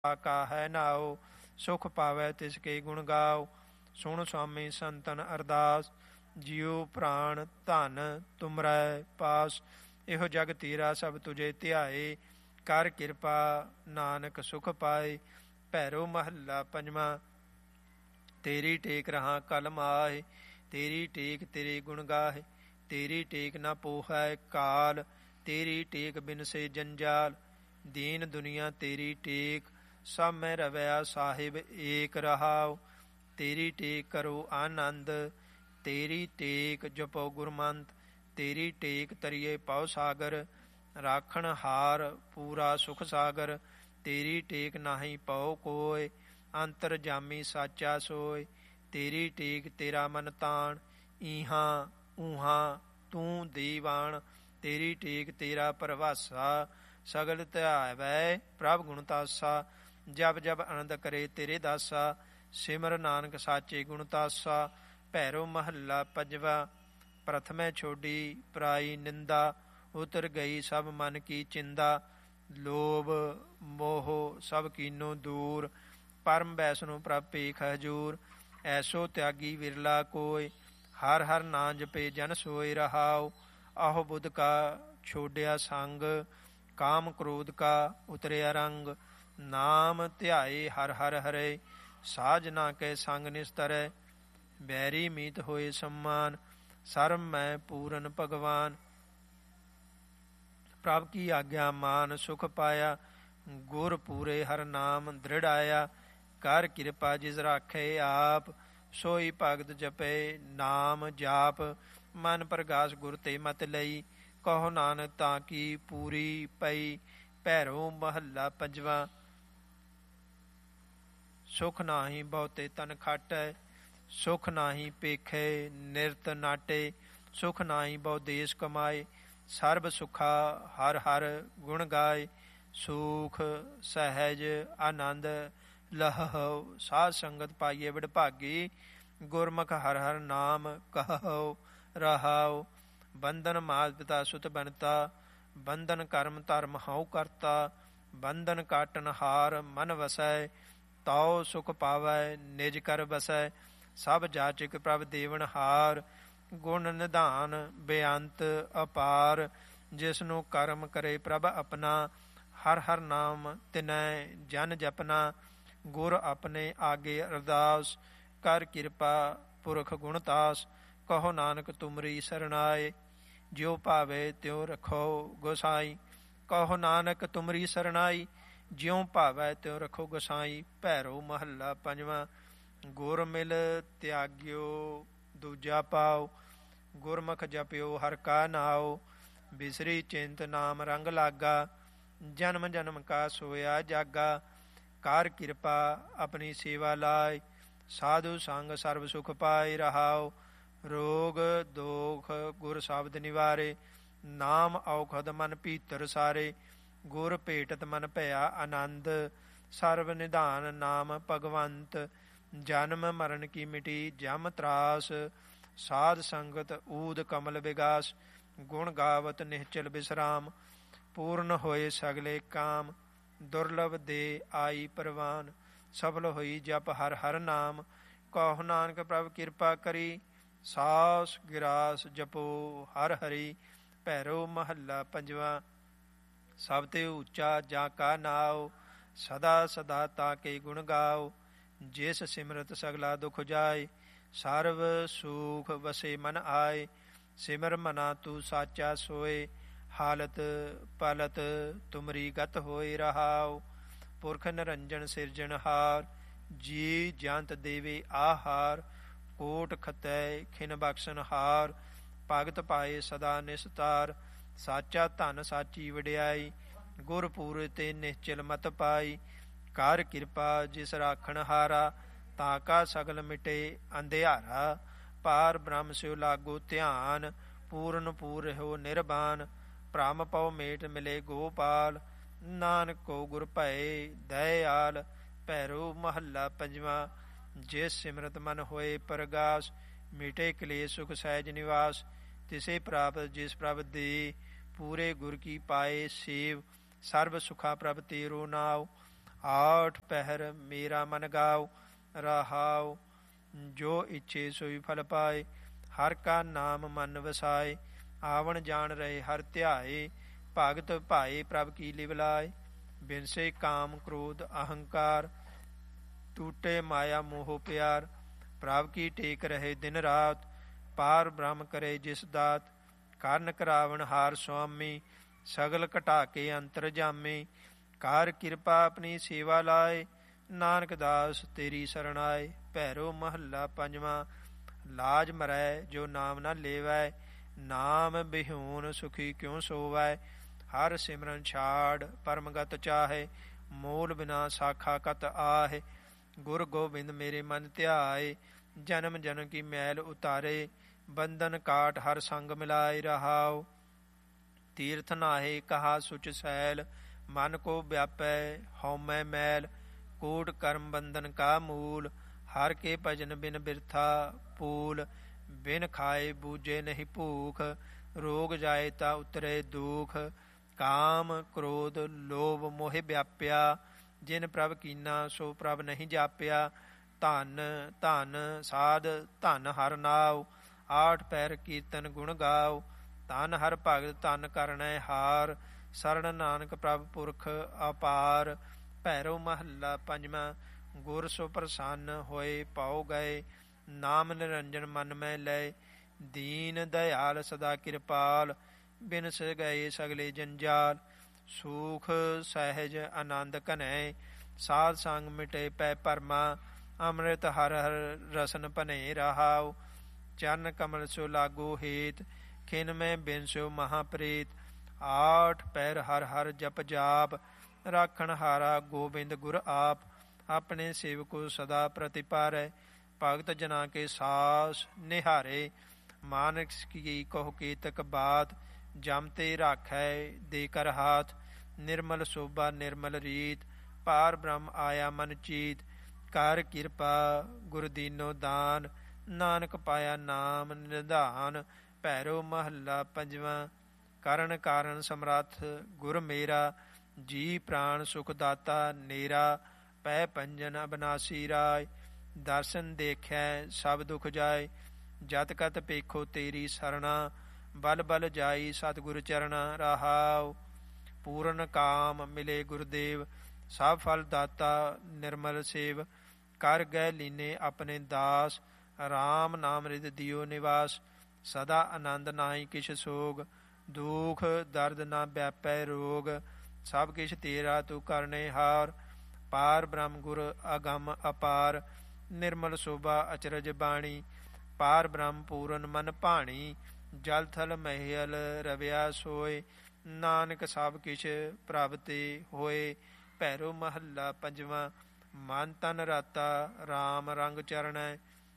ਕਾ ਹੈ ਨਾਉ। ਸੁਖ ਪਾਵੈ ਤਿਸ ਕੇ ਗੁਣ ਗਾਓ। ਸੁਣ ਸੁਆਮੀ ਸੰਤਨ ਅਰਦਾਸ। ਜਿਉ ਪ੍ਰਾਣ ਧਨ ਤੁਮਰੈ ਪਾਸ। ਇਹੋ ਜਗ ਤੇਰਾ ਸਭ ਤੁਝੇ ਧਿਆਏ। ਕਰ ਕਿਰਪਾ ਨਾਨਕ ਸੁਖ ਪਾਏ। ਭੈਰੋ ਮਹੱਲਾ ਪੰਜਵਾਂ। ਤੇਰੀ ਟੇਕ ਰਹਾ ਕਲ ਮਾਹਿ। ਤੇਰੀ ਟੇਕ ਤੇਰੇ ਗੁਣ ਗਾਹਿ। ਤੇਰੀ ਟੇਕ ਨਾ ਪੋਹੈ ਕਾਲ। ਤੇਰੀ ਟੇਕ ਬਿਨ ਸੇ ਜੰਜਾਲ। ਦੀਨ ਦੁਨੀਆ ਤੇਰੀ ਟੇਕ। ਸਭ ਮੈਂ ਰਵਿਆ ਸਾਹਿਬ ਏਕ ਰਹਾਉ। ਤੇਰੀ ਟੇਕ ਕਰੋ ਆਨੰਦ। ਤੇਰੀ ਟੇਕ ਜਪੋ ਗੁਰਮੰਤ। ਤੇਰੀ ਟੇਕ ਤਰੀਏ ਪਉ ਸਾਗਰ। ਰਾਖਣ ਹਾਰ ਪੂਰਾ ਸੁਖ ਸਾਗਰ। ਤੇਰੀ ਟੇਕ ਨਾਹੀ ਪਉ ਕੋਇ। ਅੰਤਰ ਜਾਮੀ ਸਾਚਾ ਸੋਇ। ਤੇਰੀ ਟੇਕ ਤੇਰਾ ਮਨ ਤਾਣ। ਈਹਾਂ ਊਹਾਂ ਤੂੰ ਦੀਵਾਨ। ਤੇਰੀ ਟੇਕ ਤੇਰਾ ਪਰਵਾਸਾ। ਸਗਲ ਧਿਆਵੈ ਪ੍ਰਭ ਗੁਣ ਤਾਸਾ। ਜਬ ਜਬ ਆਨੰਦ ਕਰੇ ਤੇਰੇ ਦਾਸਾ। ਸਿਮਰ ਨਾਨਕ ਸਾਚੇ ਗੁਣ ਤਾਸਾ। ਭੈਰੋ ਮਹੱਲਾ ਪੰਜਵਾ। ਪ੍ਰਥਮੈ ਛੋਡੀ ਪਰਾਈ ਨਿੰਦਾ। ਉਤਰ ਗਈ ਸਭ ਮਨ ਕੀ ਚਿੰਦਾ। ਲੋਭ ਮੋਹ ਸਭ ਕੀਨੋ ਦੂਰ। ਪਰਮ ਵੈਸਨੋ ਪ੍ਰਭ ਭੇਖ ਹਜੂਰ। ਐਸੋ ਤਿਆਗੀ ਵਿਰਲਾ ਕੋਇ। ਹਰ ਹਰ ਨਾਂ ਜਪੇ ਜਨ ਸੋਇ ਰਹਾਉ। ਆਹੋ ਬੁੱਧ ਕਾ ਛੋਡਿਆ ਸੰਗ। ਕਾਮ ਕ੍ਰੋਧ ਕਾ ਉਤਰਿਆ ਰੰਗ। ਨਾਮ ਧਿਆਏ ਹਰ ਹਰ ਹਰੇ। ਸਾਜ ਨਾ ਕੈ ਸੰਗ ਨਿਸਤਰੈ। ਬੈਰੀ ਮੀਤ ਹੋਏ ਸੰਮਾਨ। ਸਰਬ ਮੈਂ ਪੂਰਨ ਭਗਵਾਨ। ਪ੍ਰਭ ਕੀ ਆਗਿਆ ਮਾਨ ਸੁਖ ਪਾਇਆ। ਗੁਰ ਪੂਰੇ ਹਰ ਨਾਮ ਦ੍ਰਿੜ ਆਇਆ। ਕਰ ਕਿਰਪਾ ਜਿਸ ਰਾਖੇ ਆਪ। ਸੋਈ ਭਗਤ ਜਪੇ ਨਾਮ ਜਾਪ। ਮਨ ਪ੍ਰਗਾਸ ਗੁਰ ਤੇ ਮਤ ਲਈ। ਕਹੋ ਨਾਨਕ ਤਾਂ ਕੀ ਪੂਰੀ ਪਈ। ਭੈਰੋ ਮਹੱਲਾ ਪੰਜਵਾਂ। ਸੁਖ ਨਾਹੀ ਬਹੁਤੇ ਤਨ ਖਾਟੈ। ਸੁਖ ਨਾਹੀ ਪੇਖੇ ਨਿਰਤ ਨਾਟੇ। ਸੁਖ ਨਾਹੀ ਬਹੁ ਦੇਸ ਕਮਾਏ। ਸਰਬ ਸੁਖਾ ਹਰ ਹਰ ਗੁਣ ਗਾਏ। ਸੁਖ ਸਹਿਜ ਆਨੰਦ ਲਹਉ। ਸਾਧ ਸੰਗਤ ਪਾਈਏ ਵਡਭਾਗੀ। ਗੁਰਮੁਖ ਹਰ ਹਰ ਨਾਮ ਕਹਉ ਰਹਾਉ। ਬੰਧਨ ਮਾਤ ਪਿਤਾ ਸੁਤ ਬਣਤਾ। ਬੰਧਨ ਕਰਮ ਧਰਮ ਹਉ ਕਰਤਾ। ਬੰਧਨ ਕਾਟਨ ਹਾਰ ਮਨ ਵਸੈ। ਤਉ ਸੁਖ ਪਾਵੈ ਨਿਜ ਕਰ ਬਸੈ। ਸਭ ਜਾਚਕ ਪ੍ਰਭ ਦੇਵਨ ਹਾਰ। ਗੁਣ ਨਿਧਾਨ ਬੇਅੰਤ ਅਪਾਰ। ਜਿਸਨੂੰ ਕਰਮ ਕਰੇ ਪ੍ਰਭ ਆਪਣਾ। ਹਰ ਹਰ ਨਾਮ ਤਿਨੈ ਜਨ ਜਪਨਾ। ਗੁਰ ਆਪਣੇ ਆਗੇ ਅਰਦਾਸ। ਕਰ ਕਿਰਪਾ ਪੁਰਖ ਗੁਣਤਾਸ। ਕਹੋ ਨਾਨਕ ਤੁਮਰੀ ਸਰਣਾਏ। ਜਿਉ ਭਾਵੇ ਤਿਉ ਰਖੋ ਗੋਸਾਈ। ਕਹੋ ਨਾਨਕ ਤੁਮਰੀ ਸਰਣਾਈ। ਜਿਉ ਭਾਵੈ ਤਿਉ ਰਖੋ ਗੋਸਾਈ। ਭੈਰੋ ਮਹੱਲਾ ਪੰਜਵਾਂ। ਗੁਰ ਮਿਲ ਤਿਆਗਿਓ ਦੂਜਾ ਪਾਉ। ਗੁਰਮੁਖ ਜਪਿਓ ਹਰ ਕਾ ਨਾਉ। ਬਿਸਰੀ ਚਿੰਤ ਨਾਮ ਰੰਗ ਲਾਗਾ। ਜਨਮ ਜਨਮ ਕਾ ਸੋਇਆ ਜਾਗਾ। ਕਰ ਕਿਰਪਾ ਆਪਣੀ ਸੇਵਾ ਲਾਇ। ਸਾਧੂ ਸੰਗ ਸਰਬ ਸੁਖ ਪਾਇ ਰਹਾਉ। ਰੋਗ ਦੋਖ ਗੁਰ ਸ਼ਬਦ ਨਿਵਾਰੇ। ਨਾਮ ਔਖਦ ਮਨ ਭੀਤਰ ਸਾਰੇ। ਗੁਰ ਭੇਟਤ ਮਨ ਭਇਆ ਆਨੰਦ। ਸਰਬ ਨਿਧਾਨ ਨਾਮ ਭਗਵੰਤ। ਜਨਮ ਮਰਨ ਕੀ ਮਿਟੀ ਜਮ ਤਰਾਸ। ਸਾਧ ਸੰਗਤ ਊਦ ਕਮਲ ਵਿਗਾਸ। ਗੁਣ ਗਾਵਤ ਨਿਹਚਲ ਬਿਸਰਾਮ। ਪੂਰਨ ਹੋਏ ਸਗਲੇ ਕਾਮ। ਦੁਰਲਭ ਦੇ ਆਈ ਪ੍ਰਵਾਨ। ਸਫਲ ਹੋਈ ਜਪ ਹਰ ਹਰ ਨਾਮ। ਕਹੋ ਨਾਨਕ ਪ੍ਰਭ ਕਿਰਪਾ ਕਰੀ। ਸਾਸ ਗਿਰਾਸ ਜਪੋ ਹਰ ਹਰੀ। ਭੈਰੋ ਮਹੱਲਾ ਪੰਜਵਾਂ। ਸਭ ਤੇ ਉੱਚਾ ਜਾ ਕਾ ਨਾਉ। ਸਦਾ ਸਦਾ ਤਾ ਕੇ ਗੁਣ ਗਾਓ। ਜਿਸ ਸਿਮਰਤ ਸਗਲਾ ਦੁਖ ਜਾਏ। ਸਰਬ ਸੂਖ ਵਸੇ ਮਨ ਆਏ। ਸਿਮਰ ਮਨਾ ਤੂੰ ਸਾਚਾ ਸੋਏ। ਹਾਲਤ ਪਲਤ ਤੁਮਰੀ ਗਤ ਹੋਏ ਰਹਾਉ। ਪੁਰਖ ਨਿਰੰਜਨ ਸਿਰਜਣਹਾਰ। ਜੀ ਜੰਤ ਦੇਵੇ ਆਹਾਰ। ਕੋਟ ਖਤੈ ਖਿਨ ਬਖਸ਼ਨਹਾਰ। ਭਗਤ ਪਾਏ ਸਦਾ ਨਿਸਤਾਰ। ਸਾਚਾ ਧਨ ਸਾਚੀ ਵਡਿਆਈ। ਗੁਰ ਪੂਰੇ ਤੇ ਨਿਹਚਲ ਮਤ ਪਾਈ। ਕਰ ਕਿਰਪਾ ਜਿਸ ਰਾਖਣ ਹਾਰਾ। ਤਾਂ ਕਾ ਸਗਲ ਮਿਟੇ ਅੰਧਿਆਰਾ। ਪਾਰ ਬ੍ਰਹਮ ਸਿਉ ਲਾਗੋ ਧਿਆਨ। ਪੂਰਨ ਪੂਰ ਰਹਿਓ ਨਿਰਬਾਨ। ਭ੍ਰਮ ਪਉ ਮੇਟ ਮਿਲੇ ਗੋਪਾਲ। ਨਾਨਕ ਕੋ ਗੁਰ ਭਏ ਦਇਆਲ। ਭੈਰੋ ਮਹੱਲਾ ਪੰਜਵਾਂ। ਜਿਸ ਸਿਮਰਤ ਮਨ ਹੋਏ ਪਰਗਾਸ। ਮਿਟੇ ਕਲੇਸ਼ ਸੁਖ ਸਹਿਜ ਨਿਵਾਸ। ਤਿਸੇ ਪ੍ਰਾਪਤ ਜਿਸ ਪ੍ਰਭ ਦੇ। ਪੂਰੇ ਗੁਰ ਕੀ ਪਾਏ ਸੇਵ। ਸਰਬ ਸੁਖਾ ਪ੍ਰਭ ਤੇਰੋ ਨਾਉ। आठ पहर मेरा मन गाओ रहाओ। जो इच्छे सोई फल पाए, हर का नाम मन वसाए। आवण जान रहे हर ध्याए, भगत भाए प्रभ की लिवलाए। बिनसे काम क्रोध अहंकार, टूटे माया मोह प्यार। प्रभ की टेक रहे दिन रात, पार ब्रह्म करे जिस दात। ਕਰਨ ਕਰਾਵਣ ਹਾਰ ਸੁਆਮੀ, ਸਗਲ ਘਟਾ ਕੇ ਅੰਤਰ ਜਾਮੇ। ਕਾਰ ਕਿਰਪਾ ਆਪਣੀ ਸੇਵਾ ਲਾਏ, ਨਾਨਕ ਦਾਸ ਤੇਰੀ ਸਰਣ ਆਏ। ਭੈਰੋ ਮਹੱਲਾ ਪੰਜਵਾਂ। ਲਾਜ ਮਰੈ ਜੋ ਨਾਮ ਨਾ ਲੇਵੈ, ਨਾਮ ਬਿਹੂਨ ਸੁਖੀ ਕਿਉ ਸੋਵੈ। ਹਰ ਸਿਮਰਨ ਛਾੜ ਪਰਮਗਤ ਚਾਹੇ, ਮੂਲ ਬਿਨਾ ਸਾਖਾ ਕਤ ਆਹੇ। ਗੁਰ ਗੋਬਿੰਦ ਮੇਰੇ ਮਨ ਧਿਆਏ, ਜਨਮ ਜਨਮ ਕੀ ਮੈਲ ਉਤਾਰੇ। ਬੰਧਨ ਕਾਟ ਹਰ ਸੰਗ ਮਿਲਾਏ ਰਹਾਉ। ਤੀਰਥ ਨਾਹੇ ਕਹਾ ਸੁਚ ਸੈਲ, ਮਨ ਕੋ ਵਿਆਪੈ ਹਉਮੈ ਮੈਲ। ਕੂਟ ਕਰਮ ਬੰਧਨ ਕਾ ਮੂਲ, ਹਰ ਕੇ ਭਜਨ ਬਿਨ ਬਿਰਥਾ ਪੂਲ। ਬਿਨ ਖਾਏ ਬੂਝੇ ਨਹੀਂ ਭੂਖ, ਰੋਗ ਜਾਏ ਤਾ ਉਤਰੇ ਦੂਖ। ਕਾਮ ਕ੍ਰੋਧ ਲੋਭ ਮੋਹਿ ਵਿਆਪਿਆ, ਜਿਨ ਪ੍ਰਭ ਕੀਨਾ ਸੋ ਪ੍ਰਭ ਨਹੀਂ ਜਾਪਿਆ। ਧਨ ਧਨ ਸਾਧ ਧਨ ਹਰ ਨਾਉ, ਆਠ ਪੈਰ ਕੀਰਤਨ ਗੁਣ ਗਾਓ। ਧਨ ਹਰ ਭਗਤ ਧਨ ਕਰਨੈ ਹਾਰ, ਸਰਣ ਨਾਨਕ ਪ੍ਰਭ ਪੁਰਖ ਅਪਾਰ। ਭੈਰੋ ਮਹੱਲਾ ਪੰਜਵਾਂ। ਗੁਰ ਸੋ ਪ੍ਰਸੰਨ ਹੋਏ ਪਾਉ ਗਏ, ਨਾਮ ਨਿਰੰਜਨ ਮਨ ਮੈਂ ਲਏ। ਦੀਨ ਦਇਆਲ ਸਦਾ ਕਿਰਪਾਲ, ਬਿਨਸ ਗਏ ਸਗਲੇ ਜੰਜਾਲ। ਸੂਖ ਸਹਿਜ ਆਨੰਦ ਘਨੈ, ਸਾਧ ਸੰਗ ਮਿਟੇ ਪੈ ਪਰਮਾ। ਅੰਮ੍ਰਿਤ ਹਰ ਹਰ ਰਸਨ ਭਨੇ ਰਹਾਉ, ਚਰਨ ਕਮਲ ਸੋ ਲਾਗੋ ਹੇਤ। ਖਿਨ ਮੈਂ ਬਿਨ ਸੋ ਮਹਾਪ੍ਰੀਤ, ਆਠ ਪੈਰ ਹਰ ਹਰ ਜਪ ਜਾਪ। ਰਾਖਣ ਹਾਰਾ ਗੋਬਿੰਦ ਗੁਰ ਆਪ, ਆਪਣੇ ਸੇਵਕੋ ਸਦਾ ਪ੍ਰਤਿਪਾਰੈ। ਭਗਤ ਜਨਾ ਕੇ ਸਾਸ ਨਿਹਾਰੇ, ਮਾਨਕ ਕੀ ਕਹੋ ਕੇਤਕ ਬਾਤ। ਜਮ ਤੇ ਰਾਖੈ ਦੇ ਕਰ ਹਾਥ, ਨਿਰਮਲ ਸੋਭਾ ਨਿਰਮਲ ਰੀਤ। ਪਾਰ ਬ੍ਰਹਮ ਆਇਆ ਮਨ ਚੀਤ, ਕਰ ਕਿਰਪਾ ਗੁਰ ਦੀਨੋ ਦਾਨ। ਨਾਨਕ ਪਾਇਆ ਨਾਮ ਨਿਧਾਨ। ਭੈਰੋ ਮਹੱਲਾ ਪੰਜਵਾਂ। ਕਰਨ ਕਾਰਨ ਸਮਰੱਥ ਗੁਰ ਮੇਰਾ, ਜੀ ਪ੍ਰਾਣ ਸੁਖ ਦਾਤਾ ਨੇਰਾ। ਪੈ ਪੰਜਨ ਅਬਨਾਸੀ ਰਾਏ, ਦਰਸ਼ਨ ਦੇਖੈ ਸਭ ਦੁਖ ਜਾਏ। ਜਤ ਕਤ ਪੇਖੋ ਤੇਰੀ ਸਰਣਾ, ਬਲ ਬਲ ਜਾਈ ਸਤਿਗੁਰ ਚਰਣਾ ਰਹਾਉ। ਪੂਰਨ ਕਾਮ ਮਿਲੇ ਗੁਰਦੇਵ, ਸਭ ਫਲ ਦਾਤਾ ਨਿਰਮਲ ਸੇਵ। ਕਰ ਗਏ ਲੀਨੇ ਆਪਣੇ ਦਾਸ, ਰਾਮ ਨਾਮ ਰਿਦ ਦਿਓ ਨਿਵਾਸ। ਸਦਾ ਆਨੰਦ ਨਾਹੀ ਕਿਛ ਸੋਗ, ਦੁਖ ਦਰਦ ਨਾ ਵਿਆਪੈ ਰੋਗ। ਸਭ ਕਿਛ ਤੇਰਾ ਤੂੰ ਕਰਨੇ ਹਾਰ, ਪਾਰ ਬ੍ਰਹਮ ਗੁਰ ਅਗੰਮ ਅਪਾਰ। ਨਿਰਮਲ ਸੋਭਾ ਅਚਰਜ ਬਾਣੀ, ਪਾਰ ਬ੍ਰਹਮ ਪੂਰਨ ਮਨ ਭਾਣੀ। ਜਲ ਥਲ ਮਹਿਲ ਰਵਿਆ ਸੋਏ, ਨਾਨਕ ਸਭ ਕਿਛ ਪ੍ਰਭ ਤੇ ਹੋਏ। ਭੈਰੋ ਮਹੱਲਾ ਪੰਜਵਾਂ। ਮਨ ਤਨ ਰਾਤਾ ਰਾਮ ਰੰਗ ਚਰਣੈ,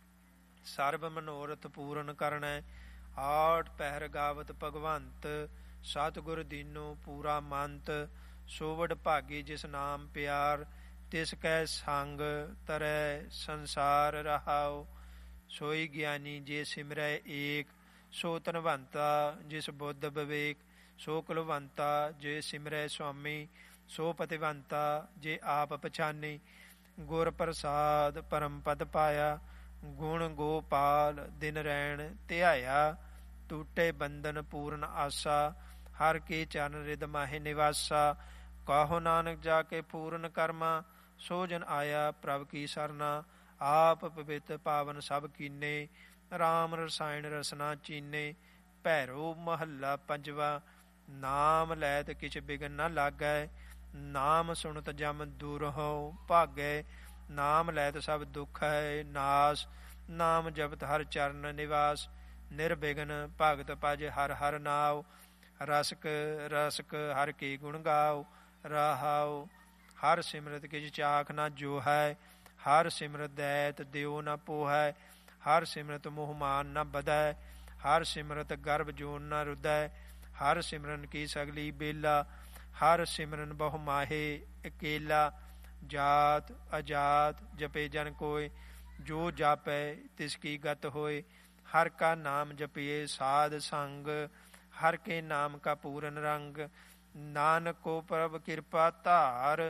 ਸਰਬ ਮਨੋਰਥ ਪੂਰਨ ਕਰਨੈ। ਆਠ ਪਹਿਰ ਗਾਵਤ ਭਗਵੰਤ, ਸਤਿਗੁਰ ਦੀਨੋ ਪੂਰਾ ਮੰਤ। ਸੋਵਡ ਭਾਗੀ ਜਿਸ ਨਾਮ ਪਿਆਰ, ਤਿਸ ਕੈ ਸੰਗ ਤਰੈ ਸੰਸਾਰ ਰਹਾਉ। ਸੋਈ ਗਿਆਨੀ ਜੇ ਸਿਮਰੈ ਏਕ, ਸੋ ਧਨਵੰਤਾ ਜਿਸ ਬੁੱਧ ਵਿਵੇਕ। ਸੋ ਕੁਲਵੰਤਾ ਜੇ ਸਿਮਰੈ ਸੁਆਮੀ, ਸੋ ਪਤਿਵੰਤਾ ਜੇ ਆਪ ਪਛਾਨੀ। ਗੁਰ ਪ੍ਰਸਾਦ ਪਰਮ ਪਦ ਪਾਇਆ, ਗੁਣ ਗੋਪਾਲ ਦਿਨ ਰੈਣ ਧਿਆਇਆ। ਟੂਟੇ ਬੰਧਨ ਪੂਰਨ ਆਸਾ, ਹਰ ਕੇ ਚਰਨ ਰਿਦ ਮਾਹਿ ਨਿਵਾਸਾ। ਕਾਹੋ ਨਾਨਕ ਜਾ ਕੇ ਪੂਰਨ ਕਰਮਾ, ਸੋ ਜਨ ਆਇਆ ਪ੍ਰਭ ਕੀ ਸਰਨਾ। ਆਪ ਪਵਿੱਤ ਪਾਵਨ ਸਭ ਕੀਨੇ, ਰਾਮ ਰਸਾਇਣ ਰਸਨਾ ਚੀਨੇ। ਭੈਰੋ ਮਹੱਲਾ ਪੰਜਵਾ। ਨਾਮ ਲੈਤ ਕਿਛ ਬਿਗਨ ਨ ਲਾਗੈ, ਨਾਮ ਸੁਣਤ ਜਮ ਦੂਰਹੁ ਭਾਗੈ। ਨਾਮ ਲੈਤ ਸਭ ਦੁੱਖ ਹੈ ਨਾਸ, ਨਾਮ ਜਪਤ ਹਰ ਚਰਨ ਨਿਵਾਸ। ਨਿਰਬਿਘਨ ਭਗਤ ਭਜ ਹਰ ਹਰ ਨਾਉ, ਰਸਕ ਰਸਕ ਹਰ ਕੀ ਗੁਣ ਗਾਓ ਰਹਾਉ। ਹਰ ਸਿਮਰਤ ਕਿਛ ਚਾਖ ਨਾ ਜੋ ਹੈ, ਹਰ ਸਿਮਰਤ ਦੈਤ ਦਿਓ ਨ ਪੋਹੈ। ਹਰ ਸਿਮਰਤ ਮੋਹ ਮਾਨ ਨ ਬਧੈ, ਹਰ ਸਿਮਰਤ ਗਰਭ ਜੋਨ ਨ ਰੁਧੈ। ਹਰ ਸਿਮਰਨ ਕੀ ਸਗਲੀ ਬੇਲਾ, ਹਰ ਸਿਮਰਨ ਬਹੁ ਮਾਹੇ ਇਕੇਲਾ। ਜਾਤ ਅਜਾਤ ਜਪੇ ਜਨ ਕੋਇ, ਜੋ ਜਾਪੈ ਤਿਸ ਕੀ ਗਤ ਹੋਏ। ਹਰ ਕਾ ਨਾਮ ਜਪੀਏ ਸਾਧ ਸੰਗ, ਹਰ ਕੇ ਨਾਮ ਕਾ ਪੂਰਨ ਰੰਗ। ਨਾਨਕ ਕੋ ਪ੍ਰਭ ਕਿਰਪਾ ਧਾਰ,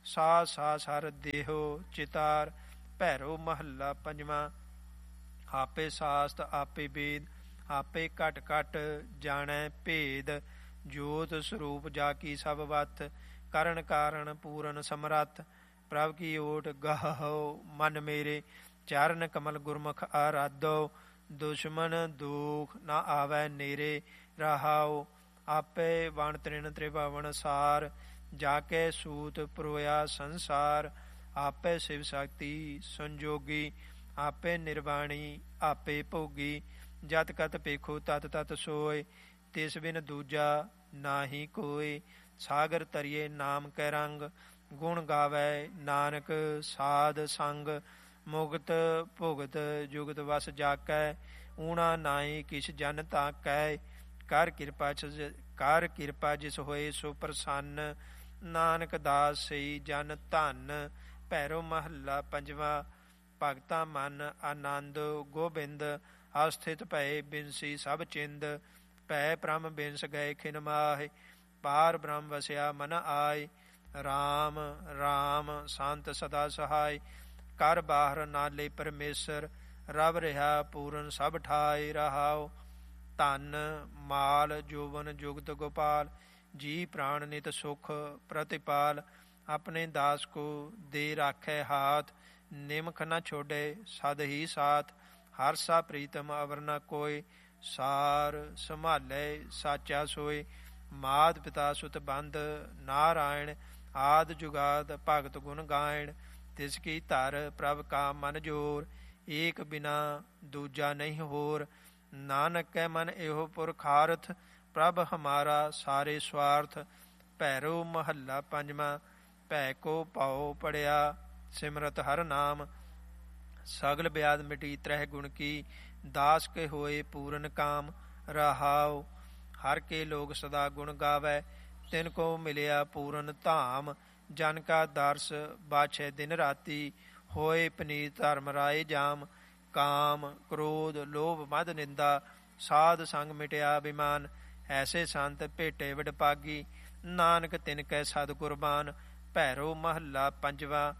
ਸਾਸ ਹਰ ਦੇਹੋ ਚਿਤਾਰ। ਭੈਰੋ ਮਹੱਲਾ ਪੰਜਵਾਂ। ਆਪੇ ਸਾਸਤ ਆਪੇ ਵੇਦ, ਆਪੇ ਘਟ ਘਟ ਜਾਣੈ ਭੇਦ। ਜੋਤ ਸਰੂਪ ਜਾ ਕੀ ਸਭ ਵਤ, ਕਰਨ ਕਾਰਨ ਪੂਰਨ ਸਮਰੱਥ। ਪ੍ਰਭ ਕੀ ਓਟ ਗਾਹੋ ਮਨ ਮੇਰੇ, ਚਰਨ ਕਮਲ ਗੁਰਮੁਖ ਆਰਾਧੋ। ਦੁਸ਼ਮਨ ਦੁਖ ਨਾ ਆਵੈ ਨੇਰੇ, ਰਹਾਉ ਆਪੇ ਵਣ ਤ੍ਰਿਣ ਤ੍ਰਿਭਵਨ ਸਾਰ। ਜਾ ਕੇ ਸੂਤ ਪਰੋਇਆ ਸੰਸਾਰ, ਆਪੇ ਸ਼ਿਵ ਸ਼ਕਤੀ ਸੰਜੋਗੀ। ਆਪੇ ਨਿਰਵਾਣੀ ਆਪੇ ਭੋਗੀ, ਜਤ ਕਤ ਪੇਖੋ ਤਤ ਤਤ ਸੋਏ। ਤਿਸ ਬਿਨ ਦੂਜਾ ਨਾਹੀ ਕੋਇ, ਸਾਗਰ ਤਰੀਏ ਨਾਮ ਕੈ ਰੰਗ। ਗੁਣ ਗਾਵੈ ਨਾਨਕ ਸਾਧ ਸੰਗ, ਮੁਕਤ ਭੁਗਤ ਜੁਗਤ ਵਸ ਜਾਕੈ। ਊਣਾ ਨਾਹੀ ਕਿਛ ਜਨ ਤਾਕੈ, ਕਰ ਕਿਰਪਾ ਜਿਸ ਹੋਏ ਸੋ ਪ੍ਰਸੰਨ। ਨਾਨਕ ਦਾਸ ਸਈ ਜਨ ਧਨ। ਭੈਰੋ ਮਹੱਲਾ ਪੰਜਵਾਂ। ਭਗਤਾ ਮਨ ਆਨੰਦ ਗੋਬਿੰਦ, ਅਸਥਿਤ ਭਏ ਬਿਨਸੀ ਸਭ ਚਿੰਦ। ਭੈ ਬ੍ਰਹਮ ਬਿਨਸ ਗਏ ਖਿਨ ਮਾਹਿ, ਪਾਰ ਬ੍ਰਹਮ ਵਸਿਆ ਮਨ ਆਇ। ਰਾਮ ਰਾਮ ਸੰਤ ਸਦਾ ਸਹਾਇ, ਕਰ ਬਾਹਰ ਨਾਲੇ ਪਰਮੇਸ਼ਰ। ਰਬ ਰਿਹਾ ਪੂਰਨ ਸਭ ਠਾਇ, ਰਹਾਉ ਧਨ ਮਾਲ ਜੋਵਨ ਜੁਗਤ ਗੋਪਾਲ। ਜੀ ਪ੍ਰਾਣ ਨਿਤ ਸੁਖ ਪ੍ਰਤਿਪਾਲ, ਆਪਣੇ ਦਾਸ ਕੋ ਦੇ ਰਾਖੈ ਹਾਥ। ਨਿਮਖ ਨ ਛੋਡੇ ਸਦ ਹੀ ਸਾਥ, ਹਰ ਸਾ ਪ੍ਰੀਤਮ ਅਵਰ ਨ ਕੋਇ। ਸਾਰ ਸੰਭਾਲੇ ਸਾਚਾ ਸੋਇ, ਮਾਤ ਪਿਤਾ ਸੁਤ ਬੰਧ ਨਾਰਾਇਣ। ਆਦ ਜੁਗਾਦ ਭਗਤ ਗੁਣ ਗਾਇਣ, ਤਿਸ ਕੀ ਧਰ ਪ੍ਰਭ ਕਾ ਮਨ ਜੋਰ। ਏਕ ਬਿਨਾ ਦੂਜਾ ਨਹੀਂ ਹੋਰ, ਨਾਨਕ ਕੈ ਮਨ ਇਹੋ ਪੁਰਖਾਰਥ। ਪ੍ਰਭ ਹਮਾਰਾ ਸਾਰੇ ਸਵਾਰਥ। ਭੈਰੋ ਮਹੱਲਾ ਪੰਜਵਾਂ। ਭੈ ਕੋ ਭਾਉ ਪੜਿਆ ਸਿਮਰਤ ਹਰ ਨਾਮ, ਸਗਲ ਬਿਆਦ ਮਿਟੀ ਤ੍ਰਹਿ ਗੁਣ ਕੀ। ਦਾਸ ਕੇ ਹੋਏ ਪੂਰਨ ਕਾਮ, ਰਹਾਉ ਹਰ ਕੇ ਲੋਕ ਸਦਾ ਗੁਣ ਗਾਵੈ। ਤਿਨ ਕੋ ਮਿਲਿਆ ਪੂਰਨ ਧਾਮ, ਜਨ ਕਾ ਦਰਸ ਬਾਛੈ ਦਿਨ ਰਾਤੀ। ਹੋਏ ਪਨੀਤ ਧਰਮ ਰਾਏ ਜਾਮ, ਕਾਮ ਕ੍ਰੋਧ ਲੋਭ ਮਦ ਨਿੰਦਾ। ਸਾਧ ਸੰਗ ਮਿਟਿਆ ਬਿਮਾਨ, ਐਸੇ ਸੰਤ ਭੇਟੇ ਵਡਭਾਗੀ। ਨਾਨਕ ਤਿਨ ਕੈ ਸਦ ਕੁਰਬਾਨ। ਭੈਰੋ ਮਹੱਲਾ ਪੰਜਵਾਂ।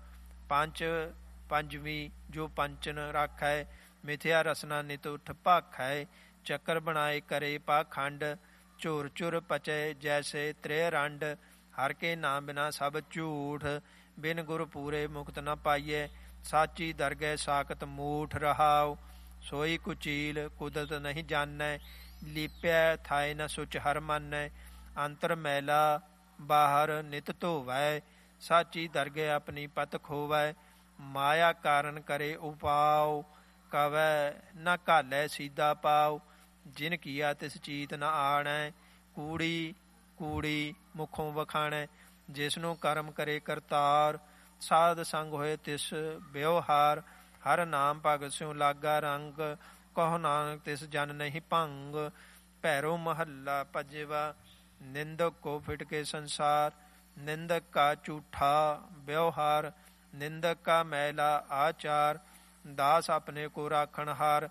ਪੰਜਵੀਂ ਜੋ ਪੰਚਨ ਰਾਖੈ, ਮਿਥਿਆ ਰਸਨਾ ਨਿਤ ਉਠ ਭਾਖੈ। ਚੱਕਰ ਬਣਾਏ ਕਰੇ ਪਾਖੰਡ, ਝੁਰ ਝੁਰ ਪਚੈ ਜੈਸੇ ਤ੍ਰੈ ਰੰਡ। ਹਰ ਕੇ ਨਾਮ ਬਿਨਾ ਸਭ ਝੂਠ, ਬਿਨ ਗੁਰ ਪੂਰੇ ਮੁਕਤ ਨ ਪਾਈਐ। ਸਾਚੀ ਦਰਗਹਿ ਸਾਕਤ ਮੂਠ, ਰਹਾਉ ਸੋਈ ਕੁਚੀਲ ਕੁਦਰਤ ਨਹੀਂ ਜਾਣੈ। ਲੀਪਿਆ ਥਾਇ ਨ ਸੁਚ ਹਰ ਮਾਨੈ, ਅੰਤਰ ਮੈਲਾ ਬਾਹਰ ਨਿਤ ਧੋਵੈ। ਸਾਚੀ ਦਰਗਹਿ ਆਪਣੀ ਪਤ ਖੋਵੈ, ਮਾਇਆ ਕਾਰਨ ਕਰੇ ਉਪਾਉ। ਕਵੈ ਨ ਘਾਲੈ ਸੀਧਾ ਪਾਉ, ਜਿਨ ਕੀਆ ਤਿਸ ਚੀਤ ਨ ਆਣੈ। ਕੂੜੀ ਕੂੜੀ ਮੁਖੋਂ ਵਖਾਣੈ, ਜਿਸਨੂੰ ਕਰਮ ਕਰੇ ਕਰਤਾਰ। ਸਾਧ ਸੰਗ ਹੋਏ ਤਿਸ ਵਿਵਹਾਰ, ਹਰ ਨਾਮ ਭਗਤ ਸਿਉ ਲਾਗਾ ਰੰਗ। ਕਹੋ ਨਾਨਕ ਤਿਸ ਜਨ ਨਹੀਂ ਭੰਗ। ਭੈਰੋ ਮਹੱਲਾ ਪੰਜਵਾ। ਨਿੰਦਕ ਕੋ ਫਿਟ ਕੇ ਸੰਸਾਰ, ਨਿੰਦਕ ਕਾ ਝੂਠਾ ਵਿਵਹਾਰ। ਨਿੰਦਕ ਕਾ ਮੈਲਾ ਆਚਾਰ, ਦਾਸ ਆਪਣੇ ਕੋ ਰਾਖਣ ਹਾਰ।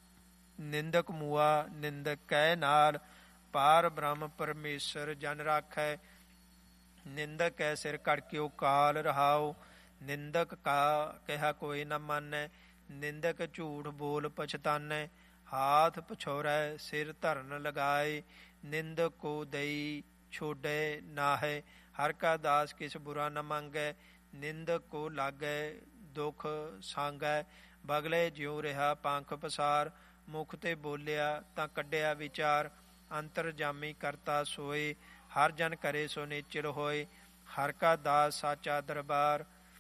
ਨਿੰਦਕ ਮੂਆ ਨਿੰਦਕ ਕੈ ਨਾਲ, ਪਾਰ ਬ੍ਰਹਮ ਪਰਮੇਸ਼ਰ ਜਨ ਰਾਖੈ। ਨਿੰਦਕ ਕੈ ਸਿਰ ਕੜਕਿਓ ਕਾਲ, ਰਹਾਉ ਨਿੰਦਕ ਕਾ ਕਿਹਾ ਕੋਈ ਨ ਮਾਨੈ। ਨਿੰਦਕ ਝੂਠ ਬੋਲ ਪਛਤਾਨੈ, ਹਾਥ ਪਛੋਰੈ ਸਿਰ ਧਰਨ ਲਗਾਏ। ਨਿੰਦਕ ਕੋ ਦਈ ਛੋਡੈ ਨਾਹੈ, ਹਰ ਕਾ ਦਾਸ ਕਿਸ ਬੁਰਾ ਨ ਮੰਗੈ। ਨਿੰਦਕ ਕੋ ਲਾਗੈ ਦੁਖ ਸਾਂਗੈ, ਬਗਲੇ ਜਿਉ ਰਿਹਾ ਪੰਖ ਪਸਾਰ। ਮੁਖ ਤੇ ਬੋਲਿਆ ਤਾਂ ਕੱਢਿਆ ਵਿਚਾਰ, ਅੰਤਰ ਜਾਮੀ ਕਰਤਾ ਸੋਏ। ਹਰ ਜਨ ਕਰੇ ਸੋ ਨਿਚਲ ਹੋਏ, ਹਰ ਕਾ ਦਾਸ ਸਾਚਾ ਦਰਬਾਰ।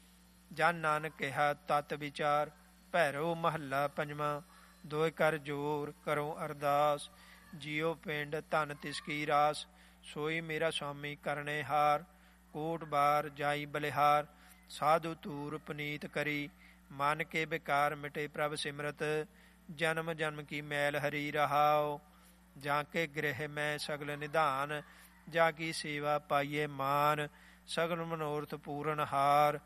ਜਨ ਨਾਨਕ ਕਿਹਾ ਤਤ ਵਿਚਾਰ। ਭੈਰੋ ਮਹੱਲਾ ਪੰਜਵਾਂ। ਦੋਇ ਕਰ ਜੋਰ ਕਰੋ ਅਰਦਾਸ, ਜੀਉ ਪਿੰਡ ਧਨ ਤਿਸ ਕੀ ਰਾਸ। ਸੋਈ ਮੇਰਾ ਸੁਆਮੀ ਕਰਨੇ ਹਾਰ, ਕੋਟ ਬਾਰ ਜਾਈ ਬਲਿਹਾਰ। ਸਾਧੂ ਧੂਰ ਪੁਨੀਤ ਕਰੀ, ਮਨ ਕੇ ਬਿਕਾਰ ਮਿਟੇ ਪ੍ਰਭ ਸਿਮਰਤ। ਜਨਮ ਜਨਮ ਕੀ ਮੈਲ ਹਰੀ, ਰਹਾਉ ਜਾਂ ਕੇ ਗ੍ਰਹਿ ਮੈਂ ਸਗਲ ਨਿਧਾਨ। ਜਾ ਕੀ ਸੇਵਾ ਪਾਈਏ ਮਾਨ, ਸਗਲ ਮਨੋਰਥ ਪੂਰਨ ਹਾਰ।